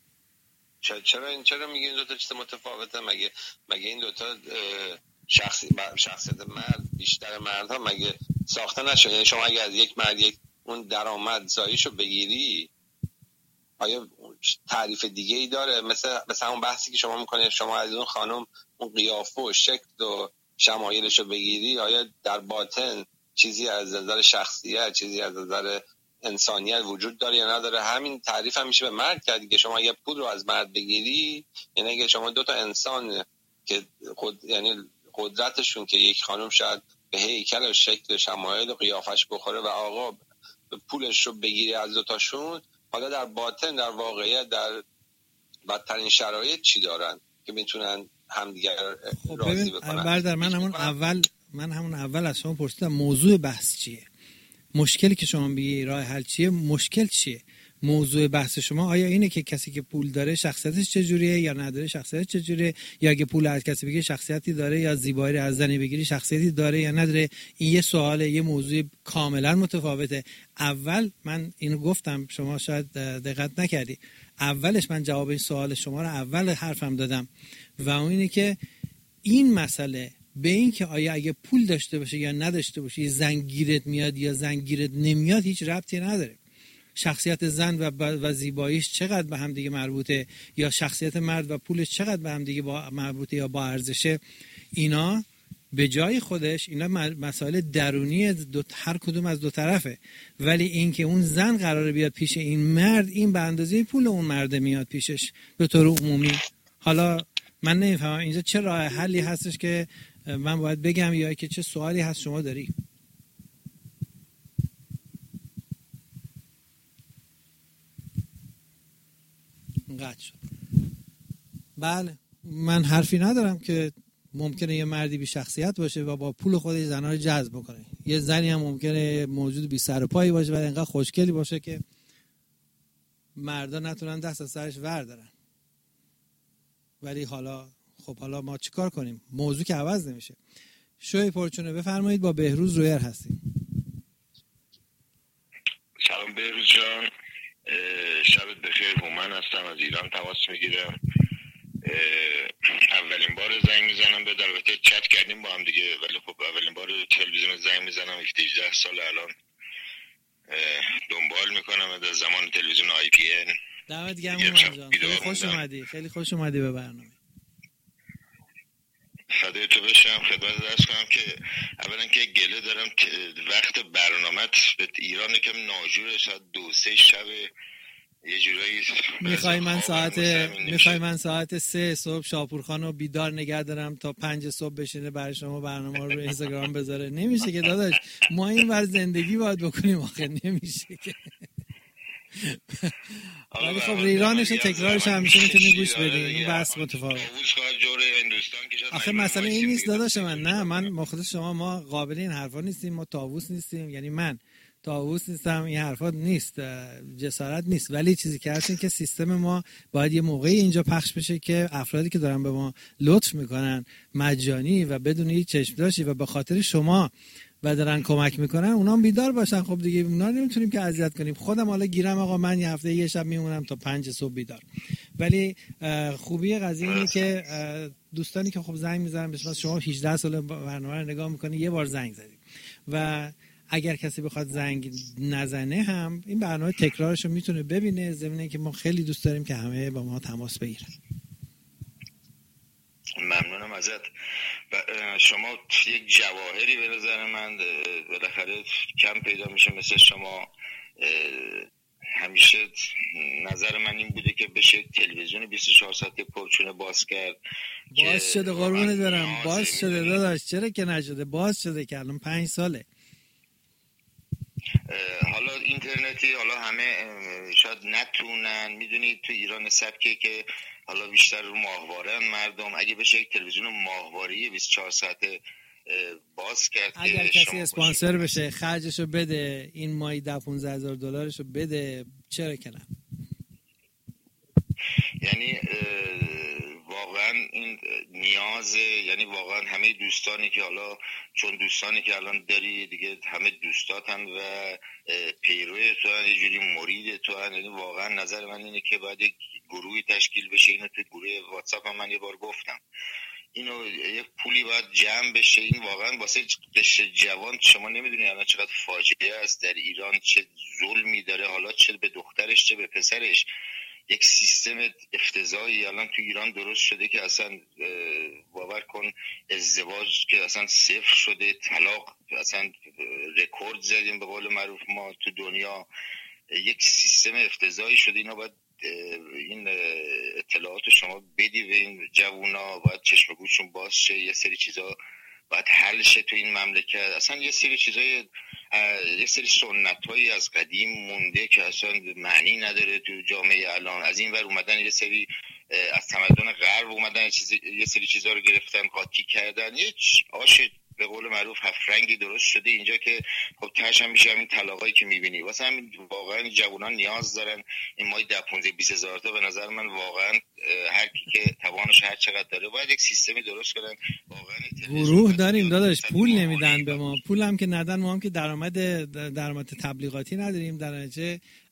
چرا این چرا میگین دو تا چیز متفاوته؟ مگه مگه این دو تا شخصی شخصیت مرد بیشتر مردها مگه ساخته نشده؟ یعنی شما اگه از یک مرد یک اون درآمد زاییشو بگیری، آیا تعریف دیگه ای داره؟ مثل مثلا اون بحثی که شما میکنید شما از اون خانم اون قیافه و شکل و شمایلشو بگیری، آیا در باطن چیزی از نظر شخصیت، چیزی از نظر انسانیت وجود داره یا نداره؟ همین تعریف هم میشه به مرد کرد که شما اگه پول رو از مرد بگیری، یعنی اگه شما دو تا انسان که خود یعنی قدرتشون که یک خانم شاید به هیکل و شکل و شمایل و قیافش بخوره و آقا پولش رو بگیری از دوتاشون، حالا در باطن در واقعیت در بدترین شرایط چی دارن که میتونن همدیگر راضی بکنن؟ برادر من همون اول من همون اول از شما پرسیدم موضوع بحث چیه، مشکلی که شما میگی راه حل چیه، مشکل چیه؟ موضوع بحث شما آیا اینه که کسی که پول داره شخصیتش چجوریه یا نداره شخصیتش چجوریه، یا اگه پول از کسی بگیری شخصیتی داره یا زیبایی از زنی بگیری شخصیتی داره یا نداره؟ این یه سواله، یه موضوع کاملا متفاوته. اول من اینو گفتم، شما شاید دقت نکردی، اولش من جواب این سوال شما رو اول حرفم دادم و اون اینه که این مسئله به این که آیا اگه پول داشته باشه یا نداشته باشه یه زن گیرت میاد یا زن گیرت نمیاد هیچ ربطی نداره. شخصیت زن و و زیباییش چقدر به هم دیگه مربوطه یا شخصیت مرد و پولش چقدر به هم دیگه با مربوطه یا با ارزشه، اینا به جای خودش اینا مسائل درونی دو هر کدوم از دو طرفه. ولی این که اون زن قراره بیاد پیش این مرد، این به اندازه پول اون مرد میاد پیشش به طور عمومی. حالا من نمیفهمم اینجا چه راه حلی هستش که من باید بگم یا که چه سوالی هست شما داری؟ قطع شد. بله من حرفی ندارم که ممکنه یه مردی بی شخصیت باشه و با پول خودش زنها رو جذب بکنه. یه زنی هم ممکنه موجود بی سر و پایی باشه و انقدر خوشگلی باشه که مردا نتونن دست از سرش وردارن. ولی حالا خب حالا ما چیکار کنیم؟ موضوع که عوض نمیشه. شوی پرچونه بفرمایید، با بهروز رویر هستیم. سلام بهروز جان، شبت بخیر. هومن هستم، از ایران تماس میگیرم. اولین بار زنگ میزنم، به البته چت کردیم با هم دیگه، ولی خب اولین بار تلویزیون زنگ میزنم. هجده سال الان دنبال میکنم از زمان تلویزیون آی پی ان. دمت گرم هومن جان، خیلی خوش اومدی، خیلی خوش اومدی به برنامه. فدای تو بشم. خدمت درس کنم که اولا که گله دارم وقت برنامه‌ت به ایران یکم ناجوره، شاید دو سه شب یه جورایی میخوای من ساعت میخوای من ساعت سه صبح شاپورخان رو بیدار نگه دارم تا پنج صبح بشینه برای شما برنامه رو اینستاگرام بذاره؟ نمیشه که داداش، ما این ور زندگی باید بکنیم آخه، نمیشه که. ولی خب ریرانش و تکرارش همیشه میتونی گوش بدی، این بحث متفاوت. آخه مسئله این نیست داداش من، نه من مخاطب شما، ما قابل این حرفا نیستیم، ما طاووس نیستیم، یعنی من طاووس نیستم، این حرفا نیست، جسارت نیست. ولی چیزی که هست این که سیستم ما باید یه موقعی اینجا پخش بشه که افرادی که دارن به ما لطف میکنن مجانی و بدون هیچ چشم‌داشتی و به خاطر شما و دارن کمک میکنن اونام بیدار باشن. خب دیگه اونا نمیتونیم که اذیت کنیم. خودم حالا گیرم آقا من یه هفته یه شب میمونم تا پنج صبح بیدار. ولی خوبی قضیه اینه که دوستانی که خب زنگ میزنن به شما، شما هجده سال برنامه رو نگاه میکنی، یه بار زنگ زدید و اگر کسی بخواد زنگ نزنه هم این برنامه تکرارش رو میتونه ببینه، ضمن اینکه ما خیلی دوست داریم که همه با ما تماس بگیرن. ممنونم ازت. شما یک جواهری به نظر من بالاخره کم پیدا میشه مثل شما. همیشه نظر من این بوده که بشه تلویزیون بیست و چهار ساعته پرچونه باز کرد. باز شده قربونت برم، باز شده داداش، چرا که نشده؟ باز شده که الان پنج ساله. حالا اینترنتی، حالا همه شاید نتونن، میدونید تو ایران سبکه که حالا بیشتر رو ماهواره مردم، اگه بشه یک تلویزیون ماهواره‌ای بیست و چهار ساعته باز کرد، اگر کسی اسپانسر بشه خرجشو بده، این ماهی ده پونزده هزار دلارشو بده، چرا که نه؟ یعنی واقعا این نیازه، یعنی واقعا همه دوستانی که حالا چون دوستانی که الان داری دیگه همه دوستاتن و پیروی تو هن، یه جوری مرید تو هن. یعنی واقعا نظر من اینه که باید یک گروهی تشکیل بشه. اینو تو گروه واتساپ هم من یه بار گفتم، اینو یک پولی باید جمع بشه. این واقعا واسه قشر جوان، شما نمیدونی الان چقدر فاجعه است در ایران، چه ظلمی داره، حالا چه به دخترش چه به پسرش. یک سیستم افتضاحی الان تو ایران درست شده که اصلا باور کن ازدواج که اصلا صفر شده، طلاق اصلا رکورد زدیم به قول معروف ما تو دنیا. یک سیستم افتضاحی شده. اینا باید این اطلاعات شما بدی به این جوونا، باید چشم گوششون باز شه، یه سری چیزا باید حل شه تو این مملکت. اصلا یه سری چیزای یه سری سنت‌هایی از قدیم مونده که اصلا معنی نداره تو جامعه الان. از این ور اومدن یه سری از تمدن غرب اومدن یه, چیزی، یه سری چیزا رو گرفتن قاطی کردن. یه آش به قول معروف هفت رنگی درست شده اینجا که خب تهش هم میشه همین طلاقایی که میبینی. واسه همین واقعا جوانان نیاز دارن. این مای ده پونزده بیست هزار تا به نظر من واقعا هر کی که توانش هر چقدر داره باید یک سیستمی درست کنن. واقعا گروه داریم داداش، پول نمیدن به ما، پول هم که ندن، ما هم که درآمد درآمد تبلیغاتی نداریم، در نتیجه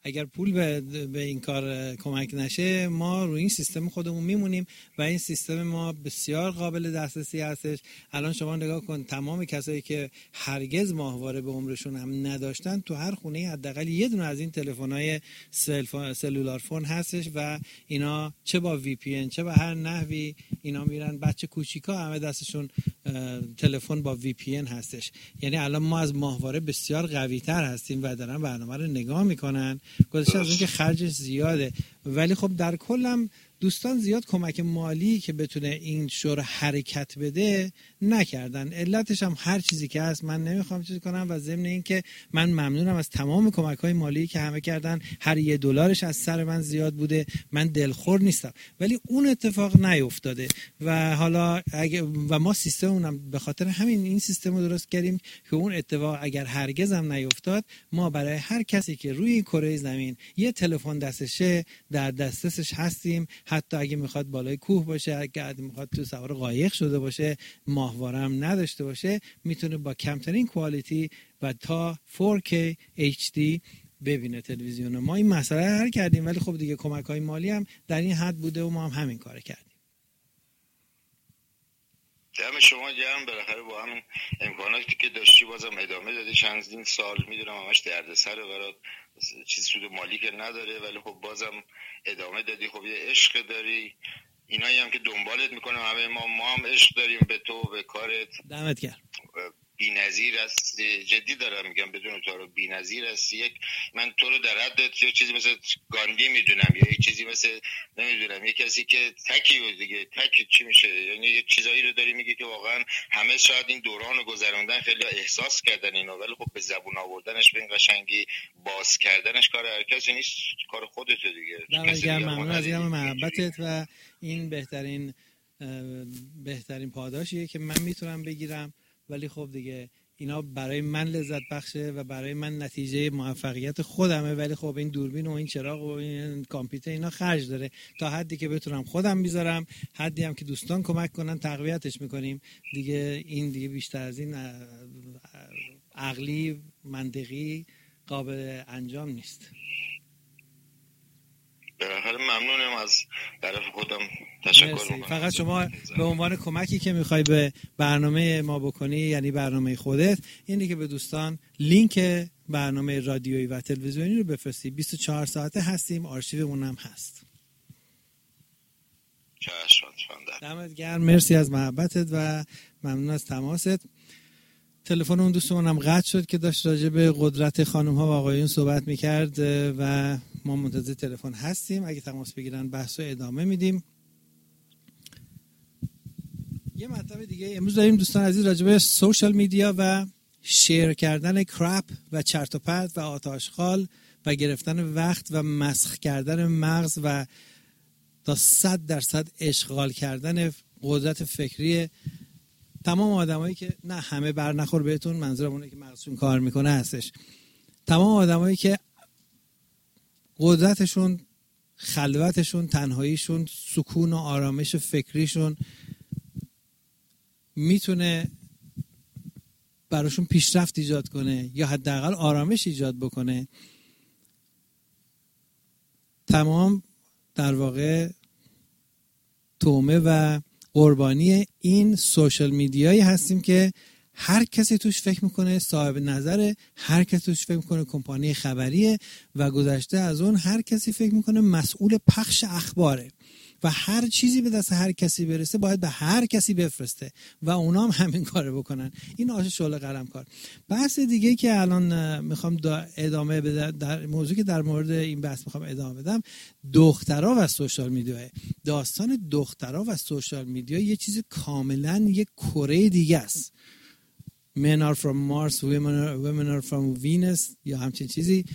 اگر پول به, به این کار کمک نشه ما روی این سیستم خودمون میمونیم و این سیستم ما بسیار قابل دسترسی هستش. الان شما نگاه کن تمام کسایی که هرگز ماهواره به عمرشون هم نداشتن تو هر خونه حداقل یه دونه از این تلفن‌های سلولار فون هستش و اینا چه با وی پی ان چه با هر نحوی اینا میرن. بچه کوچیکا همه دستشون تلفن با وی پی ان هستش. یعنی الان ما از ماهواره بسیار قوی‌تر هستیم و دارن برنامه رو نگاه میکنن. گذشته از اون که خرجش زیاده ولی خب در کلم دوستان زیاد کمک مالی که بتونه این شور حرکت بده نکردن. علتش هم هر چیزی که هست من نمیخوام چیزی کنم و ضمن این که من ممنونم از تمام کمک‌های مالی که همه کردن. هر یه دلارش از سر من زیاد بوده، من دلخور نیستم ولی اون اتفاق نیفتاده و حالا اگه و ما سیستم اونم به خاطر همین این سیستم رو درست کردیم که اون اتفاق اگر هرگز هم نیفتاد ما برای هر کسی که روی کره زمین یه تلفن دستشه در دسترسش هستیم. حتی اگه میخواد بالای کوه باشه، اگه میخواد تو سوار قایق شده باشه، ماهواره هم نداشته باشه، میتونه با کمترین کوالیتی و تا فور کی اچ دی ببینه تلویزیون. ما این مسئله رو حل کردیم ولی خب دیگه کمک‌های مالی هم در این حد بوده و ما هم همین کار کردیم. دم شما گرم. بالاخره با همین امکاناتی که داشتی بازم ادامه دادی. چندین سال میدونم همش دردسره برات، چیز سود مالی که نداره ولی خب بازم ادامه دادی. خب یه عشق داری، اینایی هم که دنبالت میکنه همه ما ما هم عشق داریم به تو به کارت. دمت گرم. بی‌نظیر است، جدی دارم میگم بدون تو رو بی‌نظیر است. یک من تو رو در حد یه چیزی مثل گاندی میدونم یا یه چیزی مثل نمیدونم یه کسی که تکی دیگه تک چی میشه، یعنی یه چیزایی رو داری میگی که واقعا همه شاید این دوران رو گذروندن خیلی احساس کردن اینو ولی خب به زبون آوردنش به این قشنگی باز کردنش کار هر کسی نیست، کار خودت دیگه. دمت گرم. ممنون از این محبتت و این بهترین بهترین پاداشیه که من میتونم بگیرم ولی خب دیگه اینا برای من لذت بخشه و برای من نتیجه موفقیت خودمه ولی خب این دوربین و این چراغ و این کامپیوتر اینا خرج داره. تا حدی که بتونم خودم میذارم، حدی هم که دوستان کمک کنن تقویتش میکنیم دیگه. این دیگه بیشتر از این عقلی منطقی قابل انجام نیست. بالاخره ممنونم از طرف خودم، تشکر میکنم. فقط شما به عنوان کمکی که میخوای به برنامه ما بکنی یعنی برنامه خودت اینه که به دوستان لینک برنامه رادیویی و تلویزیونی رو بفرستی. بیست و چهار ساعته هستیم، آرشیومون هم هست. چشم. دمت گرم. مرسی از محبتت و ممنون از تماست. تلفن اون دوستمون هم قطع شد که داشت راجع به قدرت خانم ها و آقایون صحبت میکرد و ما منتظر تلفن هستیم. اگه تماس بگیرن بحث رو ادامه میدیم. یه مطلب دیگه امروز داریم دوستان عزیز راجع به سوشال میدیا و شیر کردن کرپ و چرت و پرت و آتشخال و گرفتن وقت و مسخ کردن مغز و تا صد درصد اشغال کردن قدرت فکری تمام آدمایی که نه همه بر نخور بهتون، منظورم اونه که مغزشون کار میکنه هستش. تمام آدمایی که قدرتشون، خلوتشون، تنهاییشون، سکون و آرامش فکریشون میتونه براشون پیشرفت ایجاد کنه یا حداقل آرامش ایجاد بکنه، تمام در واقع تومه و قربانی این سوشال میدیایی هستیم که هر کسی توش فکر میکنه صاحب نظره، هر کسی توش فکر میکنه کمپانی خبریه و گذشته از اون هر کسی فکر میکنه مسئول پخش اخباره و هر چیزی به دست هر کسی برسه باید به هر کسی بفرسته و اونا هم همین کارو بکنن. این آش شعله قلم کار. بحث دیگه که الان میخوام ادامه بدم، در موضوعی که در مورد این بحث میخوام ادامه بدم، دخترها و سوشال میدیا. داستان دخترها و سوشال میدیا یه چیز کاملا یک کره دیگه است. Men are from Mars, women are, women are from Venus یا همچین چیزی.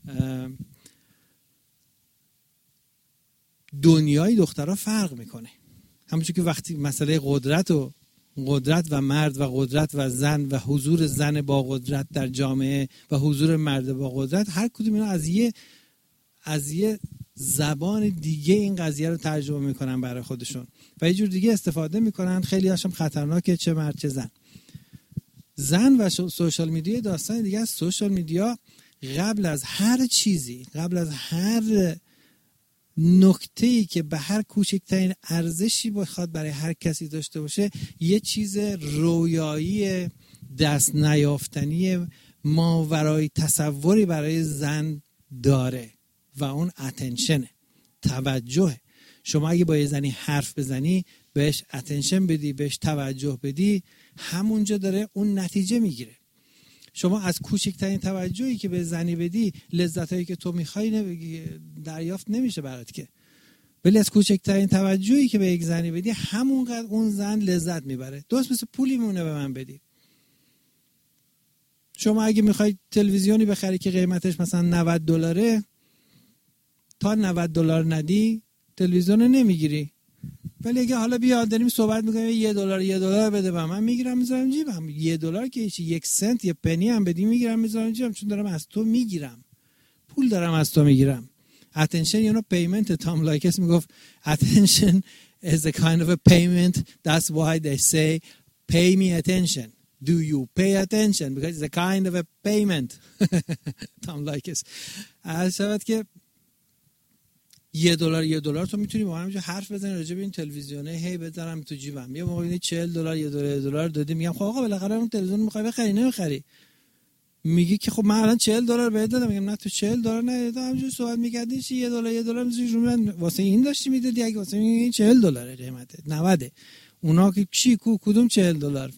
دنیای دخترها فرق میکنه. همونجور که وقتی مسئله قدرت و قدرت و مرد و قدرت و زن و حضور زن با قدرت در جامعه و حضور مرد با قدرت، هر کدوم اینا از یه از یه زبان دیگه این قضیه رو ترجمه میکنن برای خودشون و یه جور دیگه استفاده میکنن. خیلی هاشم خطرناکه، چه مرد چه زن. زن و سوشال میدیا داستان دیگه است. سوشال میدیا قبل از هر چیزی، قبل از هر نکته‌ای که به هر کوچکترین ارزشی بخواد برای هر کسی داشته باشه، یه چیز رویایی دست نیافتنی ماورای تصوری برای زن داره و اون اتنشنه، توجه. شما اگه با یه زنی حرف بزنی، بهش اتنشن بدی، بهش توجه بدی، همونجا داره اون نتیجه میگیره. شما از کوچکترین توجهی که به زنی بدی، لذتایی که تو میخوای دریافت نمیشه برات که، ولی از کوچکترین توجهی که به یک زنی بدی، همونقدر اون زن لذت میبره. درست مثل پولی مونه به من بدی. شما اگه میخوای تلویزیونی بخری که قیمتش مثلا نود دلاره، تا نود دلار ندی تلویزیون نمیگیری. ولی اگه حالا بیا داریم صحبت میکنیم یه دلار یه دلار بده به من، میگیرم میذارم جیبم. یه دلار که هیچ، یک سنت یه پنی هم بدی میگیرم میذارم جیبم، چون دارم از تو میگیرم، پول دارم از تو میگیرم. attention you know payment. تام لایکس میگفت attention is a kind of a payment, that's why they say pay me attention. Do you pay attention because it's a kind of a payment. تام لایکس از شود که یه دلار یه دلار تو میتونی با من همینجا حرف بزنی راجع به این تلویزیونه، هی بذارم تو جیبم. یه موقع چهل دلار یه دلار یه دلار دادی، میگم خب آقا بالاخره اون تلویزیون میخوای بخری نمیخری؟ میگی که خب من الان چهل دلار بهت دادم. میگم نه تو چهل دلار ندادم، همینجوری صحبت میکردی چی یه دلار یه دلار میذاری رو من واسه این داشتی میدادی، اگه واسه این چهل دلاره قیمته نود. اونا که چی کو کدوم چهل دلار؟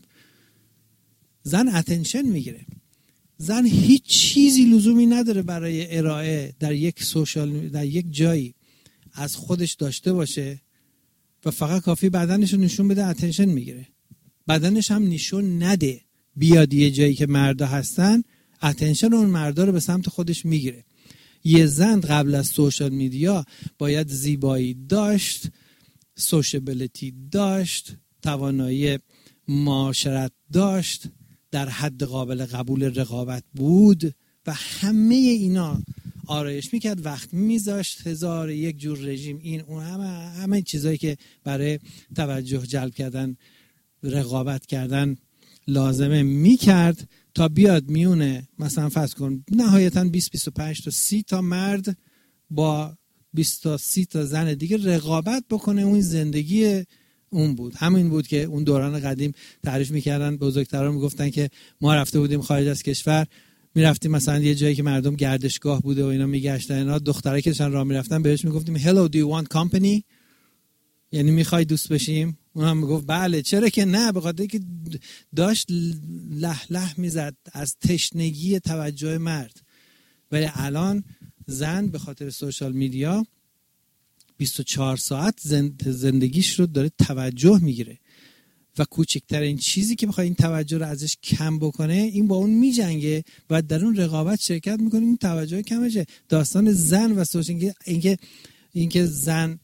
زن اتنشن میگیره. زن هیچ چیزی لزومی نداره برای ارائه در یک سوشال، در یک جایی از خودش داشته باشه و فقط کافی بدنش رو نشون بده اتنشن میگیره. بدنش هم نشون نده، بیاد یه جایی که مردا هستن، اتنشن اون مردا رو به سمت خودش میگیره. یه زن قبل از سوشال میدیا باید زیبایی داشت، سوشیبلیتی داشت، توانایی معاشرت داشت، در حد قابل قبول رقابت بود و همه اینا آرایش میکرد، وقت میذاشت، هزار یک جور رژیم، این اون، همه همه چیزایی که برای توجه جلب کردن، رقابت کردن لازمه میکرد تا بیاد میونه مثلا فرض کن نهایتا بیست بیست و پنج تا سی تا مرد با بیست تا سی تا زن دیگه رقابت بکنه. اون زندگی اون بود. همین بود که اون دوران قدیم تعریف میکردن، بزرگتران میگفتن که ما رفته بودیم خارج از کشور، میرفتیم مثلا یه جایی که مردم گردشگاه بوده و اینا میگشتن، اینا دخترایی که داشتن راه میرفتن بهش میگفتیم hello do you want company، یعنی میخوای دوست بشیم؟ اون هم میگفت بله. چرا که نه، به خاطر که داشت له له میزد از تشنگی توجه مرد. ولی الان زن به خاطر سوشال میدیا بیست و چهار ساعت زندگیش رو داره توجه میگیره و کوچکترین چیزی که بخواد این توجه رو ازش کم بکنه، این با اون میجنگه و در اون رقابت شرکت میکنه، این توجه کمشه. داستان زن و سوشال، اینکه اینکه زن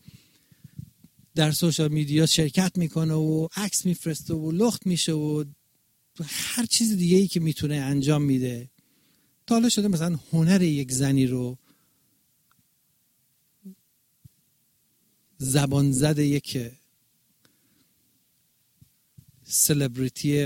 در سوشال میدیا شرکت میکنه و عکس میفرسته و لخت میشه و هر چیز دیگه ای که میتونه انجام میده. تا حالا شده مثلا هنر یک زنی رو زبان زد یک سلبریتی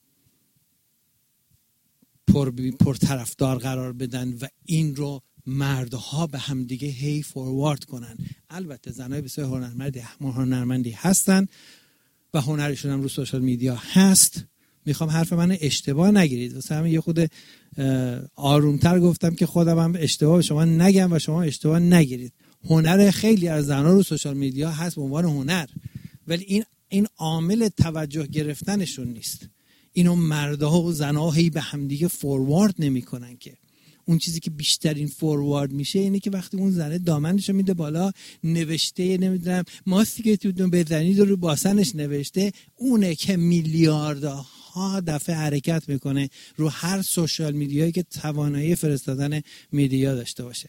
پر پر طرفدار قرار بدن و این رو مردها به هم دیگه هی فوروارد کنن؟ البته زنای بسیار هنرمندی هنرمندی هستن و هنرشون هم رو سوشال میدیا هست. میخوام حرف من اشتباه نگیرید، واسه همین یه خود آرومتر گفتم که خودم هم اشتباه شما نگم و شما اشتباه نگیرید. هنر خیلی از زنها رو سوشال میدیا هست به عنوان هنر، ولی این این عامل توجه گرفتنشون نیست. اینو مردها و زنها هی به هم دیگه فوروارد نمیکنن که. اون چیزی که بیشترین فوروارد میشه اینه که وقتی اون زنه دامنشو میده بالا، نوشته نمیدونم ماستی که تو بزنید رو باسنش نوشته، اونه که میلیاردها دفعه حرکت میکنه رو هر سوشال میدیایی که توانایی فرستادن میدیا داشته باشه.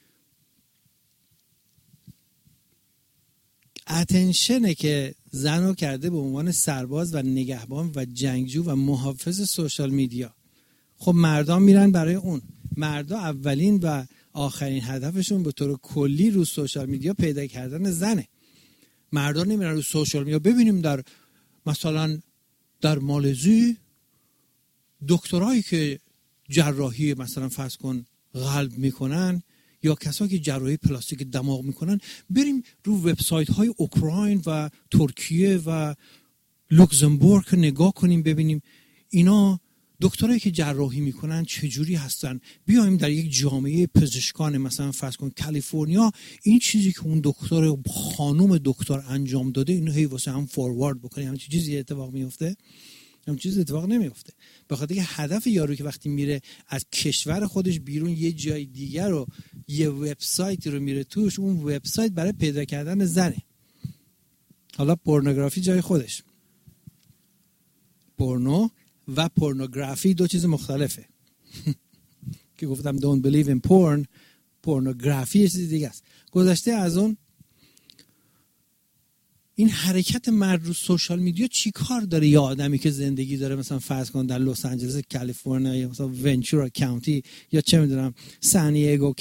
اتنشنه که زنو کرده به عنوان سرباز و نگهبان و جنگجو و محافظ سوشال میدیا. خب مردان میرن برای اون. مردا اولین و آخرین هدفشون به طور کلی رو سوشال میدیا پیدا کردن زنه. مردا نمیرن رو سوشال میدیا ببینیم در مثلا در مالزی دکترایی که جراحی مثلا فرض کن قلب میکنن یا کسایی که جراحی پلاستیک دماغ میکنن، بریم رو وبسایت های اوکراین و ترکیه و لوکزامبورگ نگاه کنیم ببینیم اینا دکترایی که جراحی میکنن چجوری هستن. بیایم در یک جامعه پزشکان مثلا فرض کن کالیفرنیا، این چیزی که اون دکتر خانم دکتر انجام داده اینو هی واسه هم فوروارد بکنیم، همین چیزی اتفاق میفته؟ همین چیزی اتفاق نمیفته. به خاطر اینکه هدف یارو که وقتی میره از کشور خودش بیرون یه جای دیگر رو یه وبسایت رو میره توش، اون وبسایت برای پیدا کردن زنه. حالا پورنوگرافی جای خودش، پورنو و پورنوگرافی دو چیز مختلفه. که گفتم don't believe in porn، پورنوگرافی یه چیز دیگه است. گذشته از اون، این حرکت مرد رو سوشال میدیا چی کار داره؟ یه آدمی که زندگی داره مثلا فرض کن در لس آنجلس کالیفرنیا یا مثلا ونچورا کانتی یا چه میدونم سان دیگو